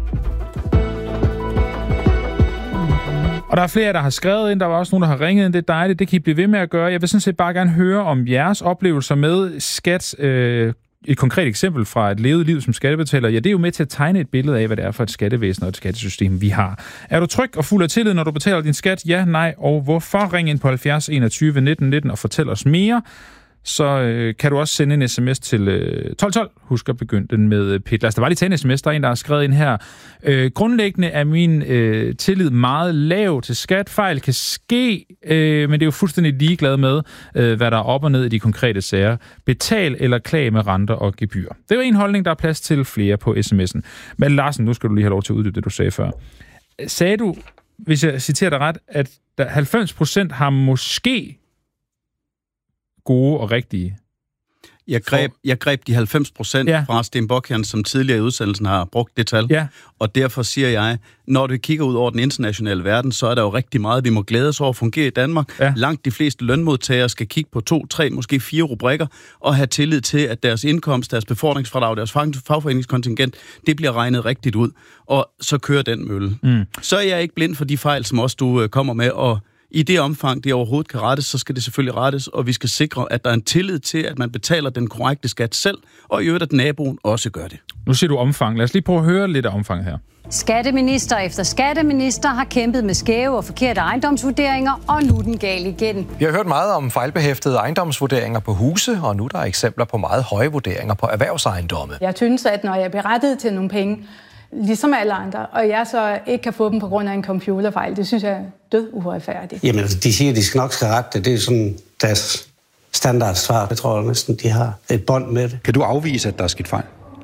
Og der er flere, der har skrevet ind. Der var også nogen, der har ringet ind. Det er dejligt. Det kan I blive ved med at gøre. Jeg vil sådan set bare gerne høre om jeres oplevelser med skat. Et konkret eksempel fra et levet liv som skattebetaler, ja, det er jo med til at tegne et billede af, hvad det er for et skattevæsen og et skattesystem, vi har. Er du tryg og fuld af tillid, når du betaler din skat? Ja, nej, og hvorfor? Ring ind på 70 21 19 19 og fortæl os mere. så kan du også sende en sms til 1212. Husk at begynde den med PIT. Lad os da bare lige tage en sms. Der er en, der har skrevet ind her. Grundlæggende er min tillid meget lav til skat. Fejl kan ske, men det er jo fuldstændig ligeglad med, hvad der er op og ned i de konkrete sager. Betal eller klag med renter og gebyr. Det er jo en holdning, der er plads til flere på sms'en. Men Larsen, nu skal du lige have lov til at uddybe det, du sagde før. Sagde du, hvis jeg citerer dig ret, at 90% har måske gode og rigtige? Jeg greb de 90% fra Sten Bockian, som tidligere i udsendelsen har brugt det tal. Og derfor siger jeg, når du kigger ud over den internationale verden, så er der jo rigtig meget, vi må glæde os over at fungere i Danmark. Langt de fleste lønmodtagere skal kigge på 2, 3, måske 4 rubrikker, og have tillid til, at deres indkomst, deres befordringsfradrag, deres fagforeningskontingent, det bliver regnet rigtigt ud. Og så kører den mølle. Så er jeg ikke blind for de fejl, som også du kommer med, og i det omfang, det overhovedet kan rettes, så skal det selvfølgelig rettes, og vi skal sikre, at der er en tillid til, at man betaler den korrekte skat selv, og i øvrigt, at naboen også gør det. Nu siger du omfang. Lad os lige prøve at høre lidt af omfanget her. Skatteminister efter skatteminister har kæmpet med skæve og forkerte ejendomsvurderinger, og nu er den gal igen. Vi har hørt meget om fejlbehæftede ejendomsvurderinger på huse, og nu er der eksempler på meget høje vurderinger på erhvervsejendomme. Jeg synes, at når jeg er berettiget til nogle penge, ligesom alle andre, og jeg så ikke kan få dem på grund af en computerfejl, det synes jeg er død uretfærdigt. Jamen, de siger, at de skal nok skal rette det. Det er sådan deres standardsvar. Jeg tror næsten, de har et bånd med det. Kan du afvise, at der er sket fejl?